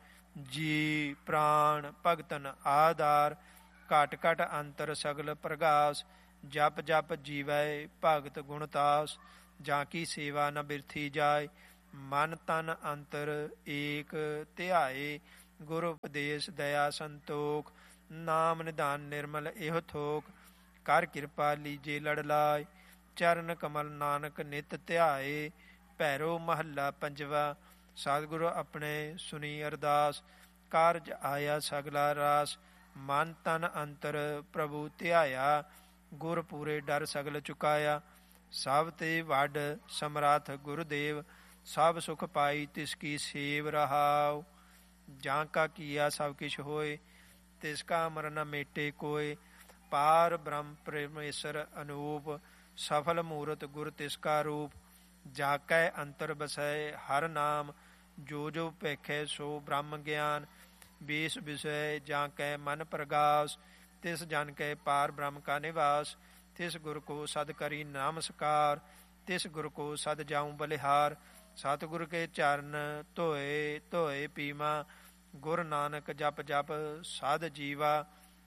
ਜੀ ਪ੍ਰਾਣ ਭਗਤਨ ਆਧਾਰ, ਘਟ ਘਟ ਅੰਤਰ ਸਗਲ ਪ੍ਰਗਾਸ। ਜਪ ਜਪ ਜੀਵੈ ਭਗਤ ਗੁਣਤਾਸ, ਜਾਂ ਕੀ ਸੇਵਾ ਨ ਬਿਰਥੀ ਜਾਏ। ਮਨ ਤਨ ਅੰਤਰ ਏਕ ਧਿਆਏ। ਗੁਰ ਉਪਦੇਸ਼ ਦਇਆ ਸੰਤੋਖ, ਨਾਮ ਨਿਧਾਨ ਨਿਰਮਲ ਇਹੋ ਥੋਕ। ਕਰ ਕਿਰਪਾ ਲੀਜੇ ਲੜ ਲਾਇ, ਚਰਨ ਕਮਲ ਨਾਨਕ ਨਿਤ ਧਿਆਏ। ਭੈਰੋ ਮਹੱਲਾ ਪੰਜਵਾ। ਸਤਿਗੁਰੂ ਆਪਣੇ ਸੁਣੀ ਅਰਦਾਸ, ਕਾਰਜ ਆਇਆ ਸਗਲਾ ਰਾਸ। ਮਨ ਤਨ ਅੰਤਰ ਪ੍ਰਭੂ ਧਿਆਇਆ, ਗੁਰ ਪੂਰੇ ਡਰ ਸਗਲ ਚੁਕਾਇਆ। ਸਭ ਤੇ ਵੱਡ ਸਮਰੱਥ ਗੁਰਦੇਵ, ਸਭ ਸੁਖ ਪਾਈ ਤਿਸ ਕੀ ਸੇਵ ਰਹਾਉ। ਜਾਂ ਕਾ ਕੀਆ ਸਭ ਕਿਛ ਹੋਏ, ਤਿਸ ਕਾ ਅਮਰ ਨ ਮੇਟੇ ਕੋਇ। ਪਾਰ ਬ੍ਰਹਮ ਪਰਮੇਸ਼ਰ ਅਨੂਪ, ਸਫਲ ਮੂਰਤ ਗੁਰ ਤਿਸ ਕਾ ਰੂਪ। ਜਾ ਕੈ ਅੰਤਰ ਬਸੈ ਹਰ ਨਾਮ, ਜੋ ਜੋ ਭੇਖੈ ਸੋ ਬ੍ਰਹਮ ਗਿਆਨ। ਬੀਸ ਵਿਸੈ ਜਾਂ ਕੈ ਮਨ ਪ੍ਰਗਾਸ, ਤਿਸ ਜਨ ਕੈ ਪਾਰ ਬ੍ਰਹਮ ਕਾ ਨਿਵਾਸ। ਤਿਸ ਗੁਰ ਕੋ ਸਦ ਕਰੀ ਨਮਸਕਾਰ, ਤਿਸ ਗੁਰ ਕੋ ਸਦ ਜਾਉ ਬਲਿਹਾਰ। ਸਤਿਗੁਰ ਕੇ ਚਰਨ ਧੋਏ ਧੋਏ ਪੀਵਾ, ਗੁਰ ਨਾਨਕ ਜਪ ਜਪ ਸਦ ਜੀਵਾ।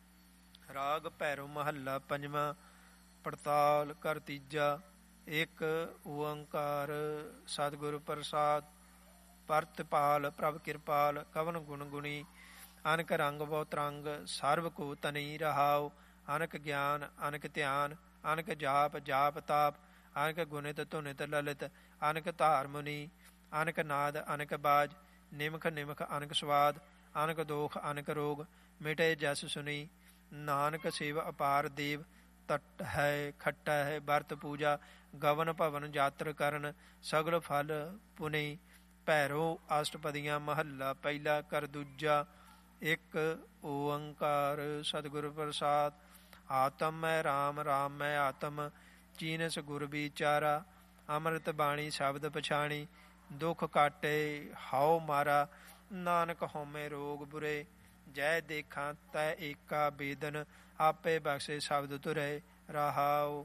ਰਾਗ ਭੈਰੋ ਮਹੱਲਾ ਪੰਜਵਾਂ। ਪੜਤਾਲ ਕਰ ਤੀਜਾ। ਇੱਕ ਓੰਕਾਰ ਸਤਿਗੁਰ ਪ੍ਰਸਾਦ। ਪਰਤਪਾਲ ਪ੍ਰਭ ਕਿਰਪਾਲ, ਕਵਨ ਗੁਣ ਗੁਣੀ। ਅਨਕ ਰੰਗ ਬਹੁ ਤਰੰਗ, ਸਰਬ ਕੋ ਤਨੀ ਰਹਾਉ। ਅਨਕ ਗਿਆਨ ਅਨਕ ਧਿਆਨ, ਅਨਕ ਜਾਪ ਜਾਪ ਤਾਪ। ਅਨਕ ਗੁਣਿਤ ਧੁਨਿਤ ਲਲਿਤ, ਅਨਕ ਧਾਰ ਮੁਨੀ। ਅਨਕ ਨਾਦ ਅਨਕ ਬਾਜ, ਨਿਮਖ ਨਿਮਖ ਅਨਕ ਸਵਾਦ। ਅਨਕ ਦੋਖ ਅਨਕ ਰੋਗ, ਮਿਟੇ ਜਸ ਸੁਣੀ। ਨਾਨਕ ਸੇਵ ਅਪਾਰ ਦੇਵ, ਤਟ ਹੈ ਖੱਟਾ ਹੈ ਵਰਤ ਪੂਜਾ। ਗਵਨ ਭਵਨ ਜਾਤਰ ਕਰਨ, ਸਗਲ ਫਲ ਪੁਨੀ। ਭੈਰੋ ਅਸ਼ਟਪਦੀਆਂ ਮਹੱਲਾ ਪਹਿਲਾ ਕਰ ਦੂਜਾ। ਇੱਕ ਓੰਕਾਰ ਸਤਿਗੁਰ ਪ੍ਰਸਾਦ। ਆਤਮ ਮੈਂ ਰਾਮ ਰਾਮ ਮੈਂ ਆਤਮ, ਚੀਨਸ ਗੁਰ ਵਿਚਾਰਾ। ਅੰਮ੍ਰਿਤ ਬਾਣੀ ਸ਼ਬਦ ਪਛਾਣੀ, ਦੁਖ ਕਾਟੇ ਹਾਉ ਮਾਰਾ। ਨਾਨਕ ਹਉਮੈ ਰੋਗ ਬੁਰੇ, ਜੈ ਦੇਖਾਂ ਤੈ ਏਕਾ ਬੇਦਨ। ਆਪੇ ਬਖਸ਼ੇ ਸ਼ਬਦ ਤੁਰੇ ਰਹਾਉ।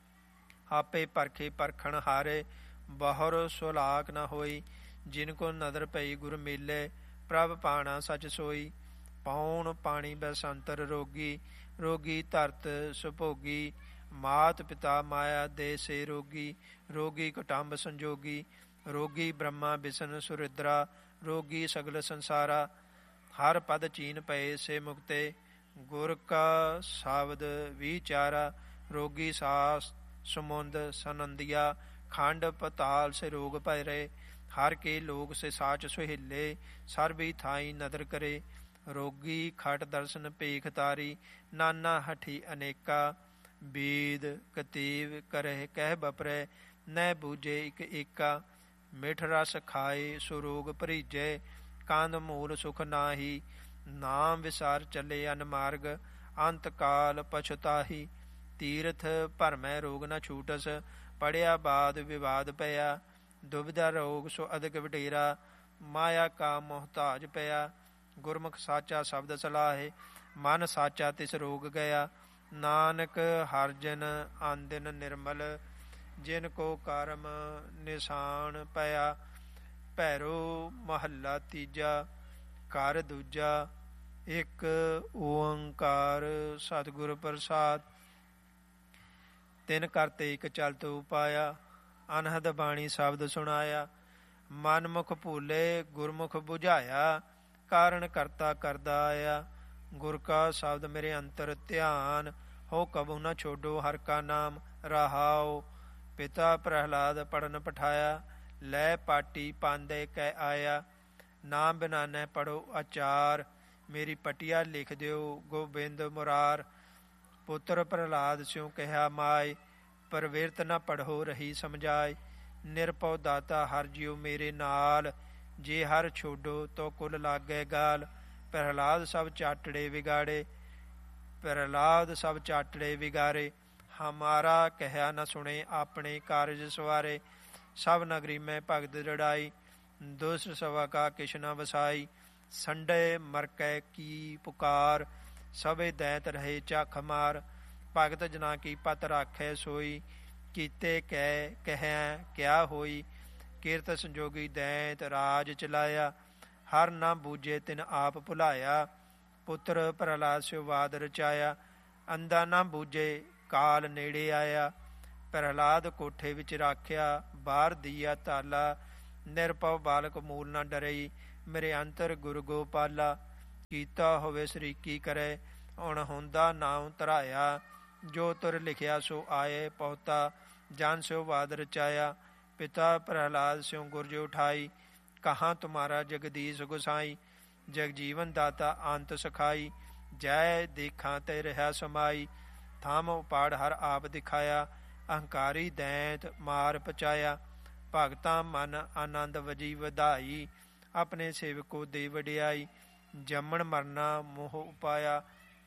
ਆਪੇ ਪਰਖੇ ਪਰਖਣ ਹਾਰੇ, ਬਹੁਰ ਸੁਲਾਕ ਨ ਹੋਈ। ਜਿਨ ਕੋ ਨਦਰ ਪਈ ਗੁਰ ਮੇਲੇ, ਪ੍ਰਭ ਪਾਣਾ ਸਚ ਸੋਈ। ਪੌਣ ਪਾਣੀ ਬਸੰਤਰ ਰੋਗੀ, ਰੋਗੀ ਧਰਤ ਸੁਭੋਗੀ। ਮਾਤ ਪਿਤਾ ਮਾਇਆ ਦੇ ਸੇ ਰੋਗੀ, ਰੋਗੀ ਕੁਟੰਬ ਸੰਜੋਗੀ। ਰੋਗੀ ਬ੍ਰਹਮਾ ਬਿਸ਼ਨ ਸੁਰਿਦਰਾ, ਰੋਗੀ ਸਗਲ ਸੰਸਾਰਾ। ਹਰ ਪਦ ਚੀਨ ਪਏ ਸੇ ਮੁਕਤੇ, ਗੁਰ ਕਾ ਸ਼ਬਦ ਵਿਚਾਰਾ। ਰੋਗੀ ਸਾਸ ਸਮੁੰਦ ਸਨੰਦੀਆ, ਖੰਡ ਪਤਾਲ ਸੇ ਰੋਗ ਭੈ ਰਹੇ। ਹਰ ਕੇ ਲੋਕ ਸੇ ਸਾਚ ਸੁਹੇਲੇ, ਸਰਬੀ ਥਾਈ ਨਦਰ ਕਰੇ। ਰੋਗੀ ਖਟ ਦਰਸ਼ਨ ਭੇਖ ਤਾਰੀ, ਨਾਨਾ ਹਠੀ ਅਨੇਕਾ। ਬੀਦ ਕਤੀਵ ਕਰਹਿ ਕਹਿ ਬਪਰੈ, ਨੈ ਬੂਝੇ ਇਕ ਏਕਾ। ਮਿਠ ਰਸ ਖਾਏ ਸੋ ਰੋਗ ਭਰੀਜੈ, ਕੰਦ ਮੂਲ ਸੁਖ ਨਾਹੀ। ਨਾਮ ਵਿਸਾਰ ਚੱਲੇ ਅਨਮਾਰਗ, ਅੰਤ ਕਾਲ ਪਛਤਾਹੀ। ਤੀਰਥ ਭਰਮੈ ਰੋਗ ਨ ਛੂਟਸ, ਪੜਿਆ ਬਾਦ ਵਿਵਾਦ ਪਿਆ। ਦੁਬਿਧਾ ਰੋਗ ਸੋ ਅਧਿਕ ਵਡੇਰਾ, ਮਾਇਆ ਕਾ ਮੁਹਤਾਜ ਪਿਆ। ਗੁਰਮੁਖ ਸਾਚਾ ਸ਼ਬਦ ਸਲਾਹੇ, ਮਨ ਸਾਚਾ ਤਿਸ ਰੋਗ ਗਿਆ। ਨਾਨਕ ਹਰਿ ਜਨ ਆਂਦਿਨ ਨਿਰਮਲ, ਜਿਨ ਕੋ ਕਰਮ ਨਿਸ਼ਾਨ ਪਿਆ। ਭੈਰੋ ਮਹੱਲਾ ਤੀਜਾ ਕਰ ਦੂਜਾ। ਇੱਕ ਓੰਕਾਰ ਸਤਿਗੁਰ ਪ੍ਰਸਾਦ। ਤਿਨ ਕਰਤੇ ਇਕ ਚਲਤ ਉਪਾਇਆ, ਅਨਹਦ ਬਾਣੀ ਸ਼ਬਦ ਸੁਣਾਇਆ। ਮਨ ਮੁਖ ਭੂਲੇ ਗੁਰਮੁਖ ਬੁਝਾਇਆ, ਕਾਰਣ ਕਰਤਾ ਕਰਦਾ ਆਇਆ। ਗੁਰ ਕਾ ਸ਼ਬਦ ਮੇਰੇ ਅੰਤਰ ਧਿਆਨ, ਹੋ ਕਬਹੁ ਨ ਛੋਡੋ ਹਰਿ ਕਾ ਨਾਮ ਰਹਾਉ। ਪਿਤਾ ਪ੍ਰਹਿਲਾਦ ਪੜਨ ਪਠਾਇਆ, ਲੈ ਪਾਟੀ ਪਾਂਦੇ ਕਹਿ ਆਇਆ। ਨਾਮ ਬਿਨਾਨੈ ਪੜੋ ਆਚਾਰ, ਮੇਰੀ ਪਟੀਆ ਲਿਖ ਦਿਓ ਗੋਬਿੰਦ ਮੁਰਾਰ। ਪੁੱਤਰ ਪ੍ਰਹਿਲਾਦ ਸਿਉ ਕਿਹਾ ਮਾਇ, ਪ੍ਰਵਿਰਤ ਨ ਪੜ੍ਹੋ ਰਹੀ ਸਮਝਾਏ। ਨਿਰਭਉ ਦਾਤਾ ਹਰਿ ਜਿਉ ਮੇਰੇ ਨਾਲ, ਜੇ ਹਰਿ ਛੋਡੋ ਤੋ ਕੁਲ ਲਾਗੈ ਗਾਲ। ਪ੍ਰਹਿਲਾਦ ਸਭ ਚਾਟੜੇ ਵਿਗਾੜੇ, ਪ੍ਰਹਿਲਾਦ ਸਭ ਚਾਟੜੇ ਵਿਗਾਰੇ। ਹਮਾਰਾ ਕਹਿਆ ਨ ਸੁਣੇ ਆਪਣੇ ਕਾਰਜ ਸਵਾਰੇ। ਸਭ ਨਗਰੀ ਮੈਂ ਭਗਤ ਰੜਾਈ, ਦੁਸ਼ਟ ਸਭਾ ਕਾ ਕਿਛ ਨ ਵਸਾਈ। ਸੰਡੇ ਮਰਕੈ ਕੀ ਪੁਕਾਰ, ਸਭੇ ਦੈਂਤ ਰਹੇ ਝਾਖ ਮਾਰ। ਭਗਤ ਜਨਾ ਕੀ ਪਤ ਰਾਖੈ ਸੋਈ, ਕੀਤੇ ਕਹਿ ਕਿਆ ਹੋਈ। ਕੀਰਤ ਸੰਜੋਗੀ ਦੈਂਤ ਰਾਜ ਚਲਾਇਆ, ਹਰ ਨਾ ਬੂਝੇ ਤਿਨ ਆਪ ਭੁਲਾਇਆ। ਪੁੱਤਰ ਪ੍ਰਹਿਲਾਦ ਸਿਉ ਵਾਦ ਰਚਾਇਆ, ਅੰਧਾ ਨਾ ਬੂਝੇ ਕਾਲ ਨੇੜੇ ਆਇਆ। ਪ੍ਰਹਿਲਾਦ ਕੋਠੇ ਵਿੱਚ ਰਾਖਿਆ, ਬਾਹਰ ਦੀਆ ਤਾਲਾ। ਨਿਰਭਉ ਬਾਲਕ ਮੂਲ ਨਾ ਡਰਈ, ਮੇਰੇ ਅੰਤਰ ਗੁਰ ਗੋਪਾਲਾ। ਕੀਤਾ ਹੋਵੇ ਸਰੀਕੀ ਕਰੇ, ਹੁਣ ਹੁੰਦਾ ਨਾਉ ਧਰਾਇਆ। ਜੋ ਤੁਰ ਲਿਖਿਆ ਸੋ ਆਏ, ਪਹੁਤਾ ਜਨ ਸਿਉ ਬਾਦ ਰਚਾਇਆ। ਪਿਤਾ ਪ੍ਰਹਲਾਦ ਸਿਉ ਗੁਰਜ ਉਠਾਈ, ਕਹਾਂ ਤੁਮਾਰਾ ਜਗਦੀਸ਼ ਗੁਸਾਈ। ਜਗਜੀਵਨ ਦਾਤਾ ਅੰਤ ਸਖਾਈ, ਜੈ ਦੇਖਾਂ ਤੇ ਰਿਹਾ ਸਮਾਈ। ਥਾਮ ਉਪਾੜ ਹਰ ਆਪ ਦਿਖਾਇਆ, ਅਹੰਕਾਰੀ ਦੈਂਤ ਮਾਰ ਪਚਾਇਆ। ਭਗਤਾਂ ਮਨ ਆਨੰਦ ਵਜੀ ਵਧਾਈ, ਆਪਣੇ ਸੇਵਕੋ ਦੇ ਵਡਿਆਈ। ਜੰਮਣ ਮਰਨਾ ਮੋਹ ਉਪਾਇਆ,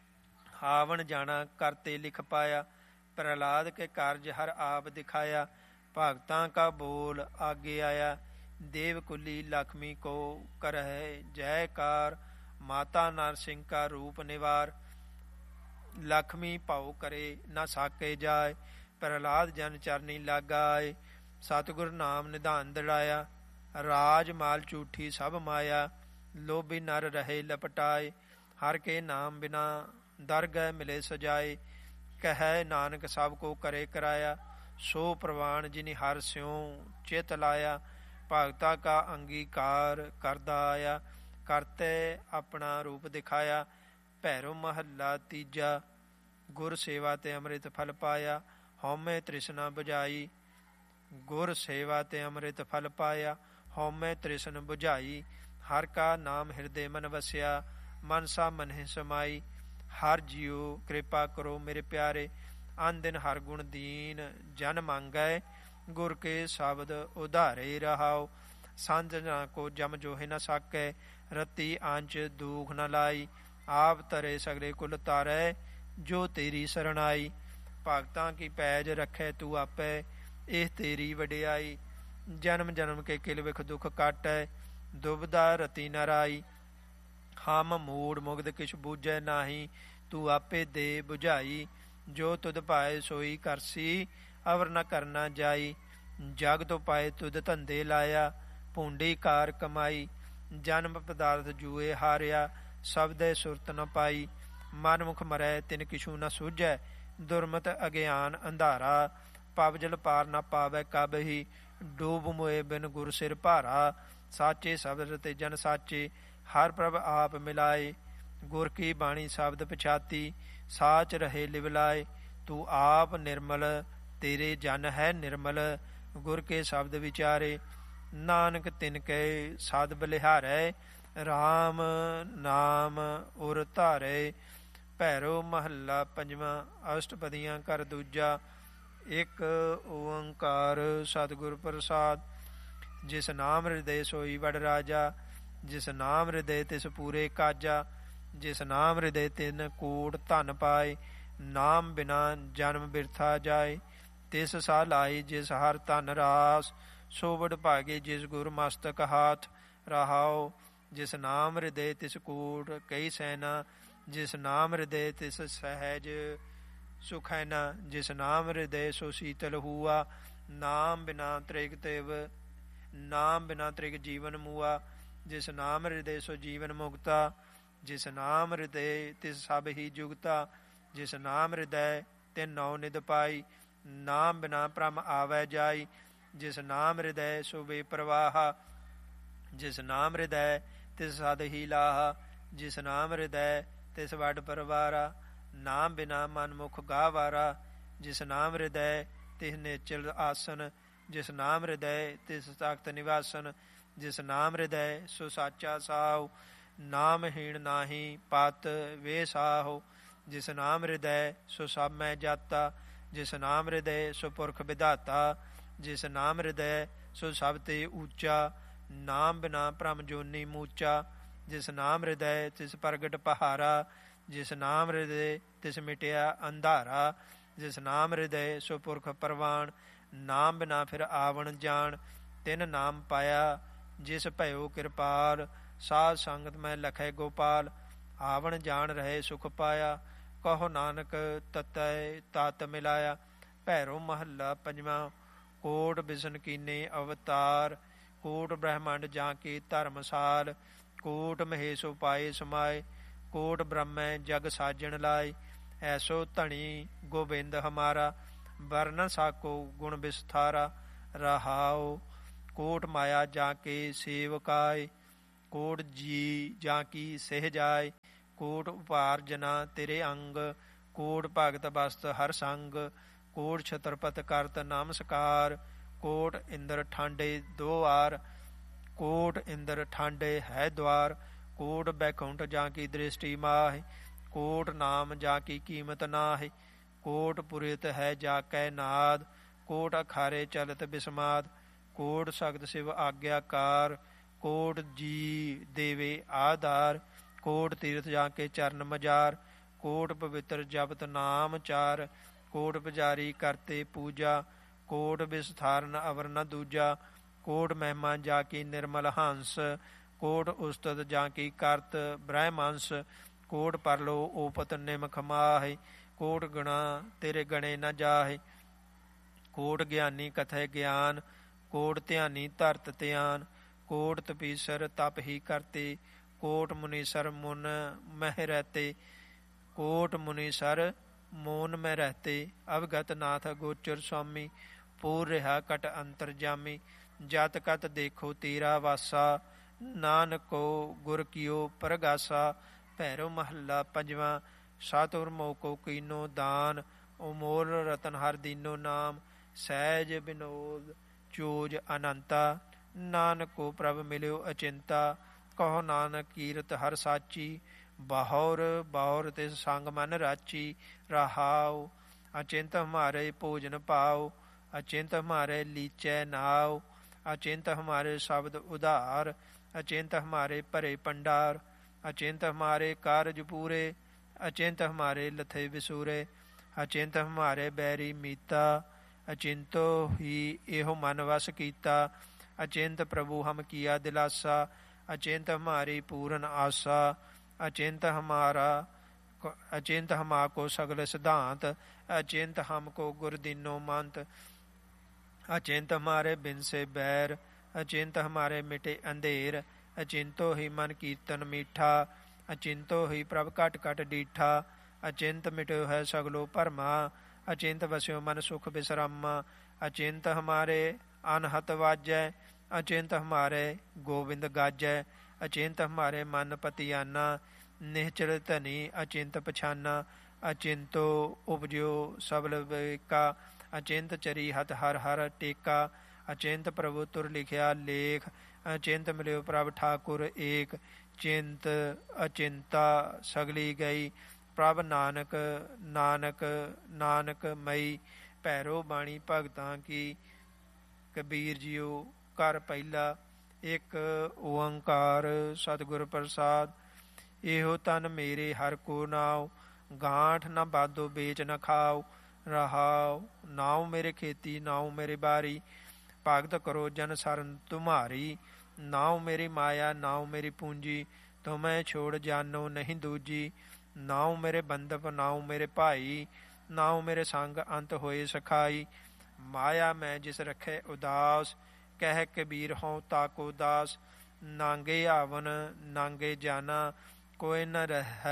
ਆਵਣ ਜਾਣਾ ਕਰਤੇ ਲਿਖ ਪਾਇਆ। ਪ੍ਰਹਲਾਦ ਕੇ ਕਾਰਜ ਹਰ ਆਪ ਦਿਖਾਇਆ, ਭਗਤਾਂ ਕਾ ਬੋਲ ਆਗੇ ਆਇਆ। ਦੇਵ ਕੁਲੀ ਲక్ష్ਮੀ ਕੋ ਕਰਹਿ ਜੈਕਾਰ, ਮਾਤਾ ਨਰ ਸਿੰਘ ਕਾ ਰੂਪ ਨਿਵਾਰ। ਲక్ష్ਮੀ ਭਾਉ ਕਰੇ ਨਾ ਸਾਕੇ ਜਾਏ, ਪ੍ਰਹਲਾਦ ਜਨ ਚਰਨੀ ਲਾਗਾ ਆਏ। ਸਤਿਗੁਰ ਨਾਮ ਨਿਧਾਨ ਦੜਾਇਆ, ਰਾਜ ਮਾਲ ਝੂਠੀ ਸਭ ਮਾਇਆ। ਲੋਭੀ ਨਰ ਰਹੇ ਲਪਟਾਏ, ਹਰ ਕੇ ਨਾਮ ਬਿਨਾ ਦਰਗਹਿ ਮਿਲੇ ਸਜਾਏ। ਕਹਿ ਨਾਨਕ ਸਭ ਕੋ ਕਰੇ ਕਰਾਇਆ, ਸੋ ਪ੍ਰਵਾਨ ਜਿਨਿ ਹਰ ਸਿਉ ਚਿਤ ਲਾਇਆ। ਭਗਤਾ ਕਾ ਅੰਗੀਕਾਰ ਕਰਦਾ ਆਇਆ, ਕਰਤੇ ਆਪਣਾ ਰੂਪ ਦਿਖਾਇਆ। ਭੈਰੋ ਮਹੱਲਾ ਤੀਜਾ, ਗੁਰ ਸੇਵਾ ਤੇ ਅੰਮ੍ਰਿਤ ਫਲ ਪਾਇਆ। ਹਉਮੈ ਤ੍ਰਿਸ਼ਨਾ ਬੁਝਾਈ, ਗੁਰ ਸੇਵਾ ਤੇ ਅੰਮ੍ਰਿਤ ਫਲ ਪਾਇਆ। ਹਉਮੈ ਤ੍ਰਿਸ਼ਨ ਬੁਝਾਈ, ਹਰ ਕਾ ਨਾਮ ਹਿਰਦੇ ਮਨ ਵਸਿਆ। ਮਨਸਾ ਮਨਹਿ ਸਮਾਈ, ਹਰ ਜੀਉ ਕਿਰਪਾ ਕਰੋ ਮੇਰੇ ਪਿਆਰੇ। ਅਨ ਦਿਨ ਹਰ ਗੁਣ ਦੀਨ ਜਨ ਮੰਗੈ, ਗੁਰ ਕੇ ਸ਼ਬਦ ਉਧਾਰੇ ਰਹਾਉ। ਸਾਂਝ ਨਾ ਕੋ ਜਮ ਜੋਹਿ ਨ ਸਾਕੈ, ਰਤੀ ਆਂਚ ਦੂਖ ਨ ਲਾਈ। ਆਪ ਧਰੇ ਸਗਲੇ ਕੁਲ ਤਾਰੈ, ਜੋ ਤੇਰੀ ਸਰਣਾਈ। ਭਗਤਾਂ ਕੀ ਪੈਜ ਰੱਖੈ ਤੂੰ ਆਪੈ, ਇਹ ਤੇਰੀ ਵਡਿਆਈ। ਜਨਮ ਜਨਮ ਕੇ ਕਿਲ ਵਿਖ ਦੁਖ ਕਾਟੈ, ਦੁਬਦਾ ਰਤੀ ਨ ਰਾਈ। ਹਮ ਮੂੜ ਮੁਗਧ ਕਿਛ ਬੂਝੈ ਨਾਹੀ, ਤੂੰ ਆਪੇ ਦੇ ਬੁਝਾਈ। ਜੋ ਤੁਧ ਪਾਏ ਸੋਈ ਕਰਸੀ, ਅਵਰ ਨ ਕਰਨਾ ਜਾਈ। ਜਗ ਤੋਂ ਪਾਏ ਤੁਧ ਧੰਦੇ ਲਾਇਆ, ਭੂੰਡੀ ਕਾਰ ਕਮਾਈ। ਜਨਮ ਪਦਾਰਥ ਜੂਏ ਹਾਰਿਆ, ਸਬਦੇ ਸੁਰਤ ਨ ਪਾਈ। ਮਨਮੁਖ ਮਰੈ ਤਿਨ ਕਿਛੂ ਨ ਸੂਝੈ, ਦੁਰਮਤ ਅਗਿਆਨ ਅੰਧਾਰਾ। ਪਵ ਜਲ ਪਾਰ ਨ ਪਾਵੈ ਕਬਹੀ, ਡੂਬ ਮੋਏ ਬਿਨ ਗੁਰ ਸਿਰ ਭਾਰਾ। ਸਾਚੇ ਸ਼ਬਦ ਤੇ ਜਨ ਸਾਚੇ, ਹਰ ਪ੍ਰਭ ਆਪ ਮਿਲਾਏ। ਗੁਰ ਕੀ ਬਾਣੀ ਸ਼ਬਦ ਪਛਾਤੀ, ਸਾਚ ਰਹੇ ਲਿਵਲਾਏ। ਤੂੰ ਆਪ ਨਿਰਮਲ, ਤੇਰੇ ਜਨ ਹੈ ਨਿਰਮਲ। ਗੁਰ ਕੇ ਸ਼ਬਦ ਵਿਚਾਰੇ, ਨਾਨਕ ਤਿਨ ਕੇ ਸਾਧ ਬਲਿਹਾਰੈ। ਰਾਮ ਨਾਮ ਉਰ ਧਾਰੇ। ਭੈਰੋ ਮਹੱਲਾ ਪੰਜਵਾਂ, ਅਸ਼ਟਪਦੀਆਂ ਘਰ ਦੂਜਾ। ਇੱਕ ਓੰਕਾਰ ਸਤਿਗੁਰ ਪ੍ਰਸਾਦ। ਜਿਸ ਨਾਮ ਹਿਰਦੇ ਸੋਈ ਵਡ ਰਾਜਾ, ਜਿਸ ਨਾਮ ਹਿਰਦੇ ਤਿਸ ਪੂਰੇ ਕਾਜਾ। ਜਿਸ ਨਾਮ ਹਿਰਦੇ ਤਿਨ ਕੋਟ ਧਨ ਪਾਏ, ਨਾਮ ਬਿਨਾ ਜਨਮ ਬਿਰਥਾ ਜਾਏ। ਤਿਸ ਸਾ ਲਾਈ ਜਿਸ ਹਰ ਧਨ ਰਾਸ, ਸੋ ਵਡ ਭਾਗੇ ਜਿਸ ਗੁਰ ਮਸਤਕ ਹਾਥ। ਰਹਾਉ ਜਿਸ ਨਾਮ ਹਿਰਦੇ ਤਿਸ ਕੋਟ ਕਈ ਸੈਨਾ, ਜਿਸ ਨਾਮ ਹਿਰਦੇ ਤਿਸ ਸਹਿਜ ਸੁਖ ਹੈ ਨਾ। ਜਿਸ ਨਾਮ ਹਿਰਦੇ ਸੋ ਸੀਤਲ ਹੂਆ, ਨਾਮ ਬਿਨਾ ਤ੍ਰਿਗ ਤਿਵ, ਨਾਮ ਬਿਨਾ ਤ੍ਰਿਗ ਜੀਵਨ ਮੂਆ। ਜਿਸ ਨਾਮ ਹਿਰਦੇ ਸੋ ਜੀਵਨ ਮੁਕਤਾ, ਜਿਸ ਨਾਮ ਹਿਰਦੇ ਤਿਸ ਸਭ ਹੀ ਜੁਗਤਾ। ਜਿਸ ਨਾਮ ਹਿਰਦੈ ਤਿਨ ਨੌ ਨਿਧ ਪਾਈ, ਨਾਮ ਬਿਨਾ ਭ੍ਰਮ ਆਵੈ ਜਾਈ। ਜਿਸ ਨਾਮ ਹਿਰਦੈ ਸੋ ਬੇਪਰਵਾਹਾ, ਜਿਸ ਨਾਮ ਹਿਰਦੈ ਤਿਸ ਸਦ ਹੀ ਲਾਹਾ। ਜਿਸ ਨਾਮ ਹਿਰਦੈ ਤਿਸ ਵੱਡ ਪਰਵਾਰਾ, ਨਾਮ ਬਿਨਾ ਮਨ ਮੁਖ ਗਾਵਾਰਾ। ਜਿਸ ਨਾਮ ਹਿਰਦੈ ਤਿਸ ਨੇਚਲ ਆਸਨ, ਜਿਸ ਨਾਮ ਹਿਰਦੈ ਤਿਸ ਤਖਤ ਨਿਵਾਸਨ। ਜਿਸ ਨਾਮ ਹਿਰਦੈ ਸੋ ਸਾਚਾ ਸਾਹੁ, ਨਾਮਹੀਣ ਨਾਹੀ ਪਤ ਵੇ ਸਾਹੁ। ਜਿਸ ਨਾਮ ਹਿਰਦੈ ਸੋ ਸਭ ਮੈਂ ਜਾਤਾ, ਜਿਸ ਨਾਮ ਹਿਰਦੈ ਸੋ ਪੁਰਖ ਵਿਧਾਤਾ। ਜਿਸ ਨਾਮ ਹਿਰਦੈ ਸੋ ਸਭ ਤੇ ਊਚਾ, ਨਾਮ ਬਿਨਾ ਭ੍ਰਮ ਜੋਨੀ ਮੂਚਾ। ਜਿਸ ਨਾਮ ਹਿਰਦੈ ਤਿਸ ਪ੍ਰਗਟ ਪਹਾਰਾ, ਜਿਸ ਨਾਮ ਹਿਰਦੈ ਤਿਸ ਮਿਟਿਆ ਅੰਧਾਰਾ। ਜਿਸ ਨਾਮ ਹਿਰਦੈ ਸੋ ਪੁਰਖ ਪਰਵਾਨ, ਨਾਮ ਬਿਨਾ ਫਿਰ ਆਵਣ ਜਾਣ। ਤਿਨ ਨਾਮ ਪਾਇਆ ਜਿਸ ਭਇਓ ਕਿਰਪਾਲ, ਸਾਧ ਸੰਗਤ ਮੈਂ ਲਖੈ ਗੋਪਾਲ। ਆਵਣ ਜਾਣ ਰਹੇ ਸੁਖ ਪਾਇਆ, ਕਹੋ ਨਾਨਕ ਤਤੈ ਤਤ ਮਿਲਾਇਆ। ਭੈਰੋ ਮਹੱਲਾ ਪੰਜਵਾਂ। ਕੋਟ ਬਿਸ਼ਨ ਕੀਨੇ ਅਵਤਾਰ, ਕੋਟ ਬ੍ਰਹਮੰਡ ਜਾਂ ਕੀ ਧਰਮਸਾਲ। ਕੋਟ ਮਹੇਸ਼ ਉਪਾਏ ਸਮਾਏ, ਕੋਟ ਬ੍ਰਹਮੈ ਜਗ ਸਾਜਣ ਲਾਏ। ਐਸੋ ਧਣੀ ਗੋਬਿੰਦ ਹਮਾਰਾ, ਵਰਨ ਸਾਕੋ ਗੁਣ ਵਿਸਥਾਰਾ। ਰਹਾਉ ਕੋਟ ਮਾਇਆ ਜਾਂ ਕੇ ਸੇਵਕਾਏ, ਕੋਟ ਜੀ ਜਾਂ ਕੀ ਸਹਿ ਜਾਏ, ਕੋਟ ਉਪਾਰਜਨਾ ਤੇਰੇ ਅੰਗ, ਕੋਟ ਭਗਤ ਬਸਤ ਹਰ ਸੰਗ, ਕੋਟ ਛਤਰਪਤ ਕਰਤ ਨਮਸਕਾਰ, ਕੋਟ ਇੰਦਰ ਠਾਂਡੇ ਦੋ ਆਰ, ਕੋਟ ਇੰਦਰ ਠਾਂਡੇ ਹੈ ਦਵਾਰ, ਕੋਟ ਬੈਕੁੰਠ ਜਾਂ ਕੀ ਦ੍ਰਿਸ਼ਟੀ ਮਾਹਿ, ਕੋਟ ਨਾਮ ਜਾਂ ਕੀ ਕੀਮਤ ਨਾਹਿ, ਕੋਟ ਪੁਰਿਤ ਹੈ ਜਾ ਕੈ ਨਾਦ, ਕੋਟ ਅਖਾਰੇ ਚਲਤ ਬਿਸਮਾਦ, ਕੋਟ ਸਗਤ ਸਿਵ ਆਗਿਆਕਾਰ, ਕੋਟ ਜੀ ਦੇਵੇ ਆਧਾਰ, ਕੋਟ ਤੀਰਥ ਜਾਂ ਕੇ ਚਰਨ ਮਜਾਰ, ਕੋਟ ਪਵਿੱਤਰ ਜਪਤ ਨਾਮ ਚਾਰ, ਕੋਟ ਪੁਜਾਰੀ ਕਰਤੇ ਪੂਜਾ, ਕੋਟ ਵਿਸਥਾਰਨ ਅਵਰ ਨ ਦੂਜਾ, ਕੋਟ ਮਹਿਮਾ ਜਾ ਕੀ ਨਿਰਮਲ ਹੰਸ, ਕੋਟ ਉਸਤਤ ਜਾਂ ਕੀ ਕਰਤ ਬ੍ਰਹਮੰਸ, ਕੋਟ ਪਰਲੋ ਓਪਤ ਨਿਮਖ ਮਾਹਿ, ਕੋਟ ਗੁਣਾ ਤੇਰੇ ਗਣੇ ਨ ਜਾਹਿ, ਕੋਟ ਗਿਆਨੀ ਕਥੈ ਗਿਆਨ, ਕੋਟ ਧਿਆਨੀ ਧਰਤ ਧਿਆਨ, ਕੋਟ ਤਪੀਸਰ ਤਪ ਹੀ ਕਰਤੇ, ਕੋਟ ਮੁਨੀਸਰ ਮੁਨ ਮਹਿ ਰਹਤੇ, ਕੋਟ ਮੁਨੀਸਰ ਮੋਨ ਮੈਂ ਰਹਤੇ, ਅਵਗਤ ਨਾਥ ਗੋਚਰ ਸੁਆਮੀ, ਪੂਰ ਰਿਹਾ ਕਟ ਅੰਤਰ ਜਾਮੀ, ਜਤ ਕਤ ਦੇਖੋ ਤੇਰਾ ਵਾਸਾ, ਨਾਨਕੋ ਗੁਰ ਕੀਓ ਪਰਗਾਸਾ, ਭੈਰੋ ਮਹੱਲਾ ਪੰਜਵਾਂ। ਸਤਿਗੁਰ ਮੋਕੋ ਕੀਨੋ ਦਾਨ, ਅਮੋਲ ਰਤਨ ਹਰ ਦੀਨੋ ਨਾਮ, ਸਹਿਜ ਬਿਨੋਦ ਚੋਜ ਅਨੰਤਾ, ਨਾਨਕੋ ਪ੍ਰਭ ਮਿਲਿਓ ਅਚਿੰਤਾ, ਕਹੋ ਨਾਨਕ ਕੀਰਤ ਹਰ ਸਾਚੀ, ਬਾਹਰ ਬਾਹਰ ਤਿਸ ਸੰਗ ਮਨ ਰਾਚੀ, ਰਹਾਉ ਅਚਿੰਤ ਹਮਾਰੇ ਭੋਜਨ ਪਾਓ, ਅਚਿੰਤ ਹਮਾਰੇ ਲੀਚੈ ਨਾਉ, ਅਚਿੰਤ ਹਮਾਰੇ ਸ਼ਬਦ ਉਧਾਰ, ਅਚਿੰਤ ਹਮਾਰੇ ਭਰੇ ਭੰਡਾਰ, ਅਚਿੰਤ ਹਮਾਰੇ ਕਾਰਜ ਪੂਰੇ, ਅਚਿੰਤ ਹਮਾਰੇ ਲਥੇ ਵਿਸੂਰੇ, ਅਚਿੰਤ ਹਮਾਰੇ ਬੈਰੀ ਮੀਤਾ, ਅਚਿੰਤੋ ਹੀ ਇਹੋ ਮਨ ਵਸ ਕੀਤਾ, ਅਚਿੰਤ ਪ੍ਰਭੂ ਹਮ ਕੀਆ ਦਿਲਾਸਾ, ਅਚਿੰਤ ਹਮਾਰੀ ਪੂਰਨ ਆਸਾ, ਅਚਿੰਤ ਹਮਾਰਾ अचिंत हमाको सगल सिद्धांत, अचिंत हमको गुर दीनो मंत, अचिंत हमारे बिन से बैर, अचिंत हमारे मिटे अंधेर, अचिंतो ही मन कीर्तन मीठा, अचिंतो ही प्रभ घट घट डीठा, अचिंत मिटो है सगलो भरमा, अचिंत वस्यो मन सुख विश्रामा, अचिंत हमारे अनहत वाजै, अचिंत हमारे गोविंद गाजै, अचिंत हमारे मन पतियाना, निश्चल धनी अचिंत पछाना, अचिंतो उपजो सबल विवेका, अचिंत चरी हथ हर हर टेका, अचिंत प्रभु तुर लिखिया लेख, अचिंत मिलियो प्रभ ठाकुर एक, चिंत अचिंता सगली गई, प्रभ नानक नानक नानक मई, भैरो बाणी भगतां की, कबीर जियो कर पहिला, एक ओंकार सतगुर प्रसाद, ਇਹੋ ਤਨ ਮੇਰੇ ਹਰ ਕੋ ਨਾਉ, ਗਾਂਠ ਨ ਬਾਦੋ ਵੇਚ ਨ ਖਾਓ, ਰਹਾਉ ਨਾਉ ਮੇਰੇ ਖੇਤੀ ਨਾਉ ਮੇਰੇ ਬਾਰੀ, ਭਗਤ ਕਰੋ ਜਨ ਸਰਨ ਤੁਮਾਰੀ, ਨਾਉ ਮੇਰੀ ਮਾਇਆ ਨਾਉ ਮੇਰੀ ਪੂੰਜੀ, ਤੁਮੈ ਛੋੜ ਜਾਨੋ ਨਹੀਂ ਦੂਜੀ, ਨਾਉ ਮੇਰੇ ਬੰਧਪ ਨਾਉ ਮੇਰੇ ਭਾਈ, ਨਾਉ ਮੇਰੇ ਸੰਗ ਅੰਤ ਹੋਏ ਸਖਾਈ, ਮਾਇਆ ਮੈਂ ਜਿਸ ਰਖੇ ਉਦਾਸ, ਕਹਿ ਕਬੀਰ ਹਉ ਤਾਕੋ ਦਾਸ, ਨਾਂਗੇ ਆਵਨ ਨਾਂਗੇ ਜਾਨਾ, कोई न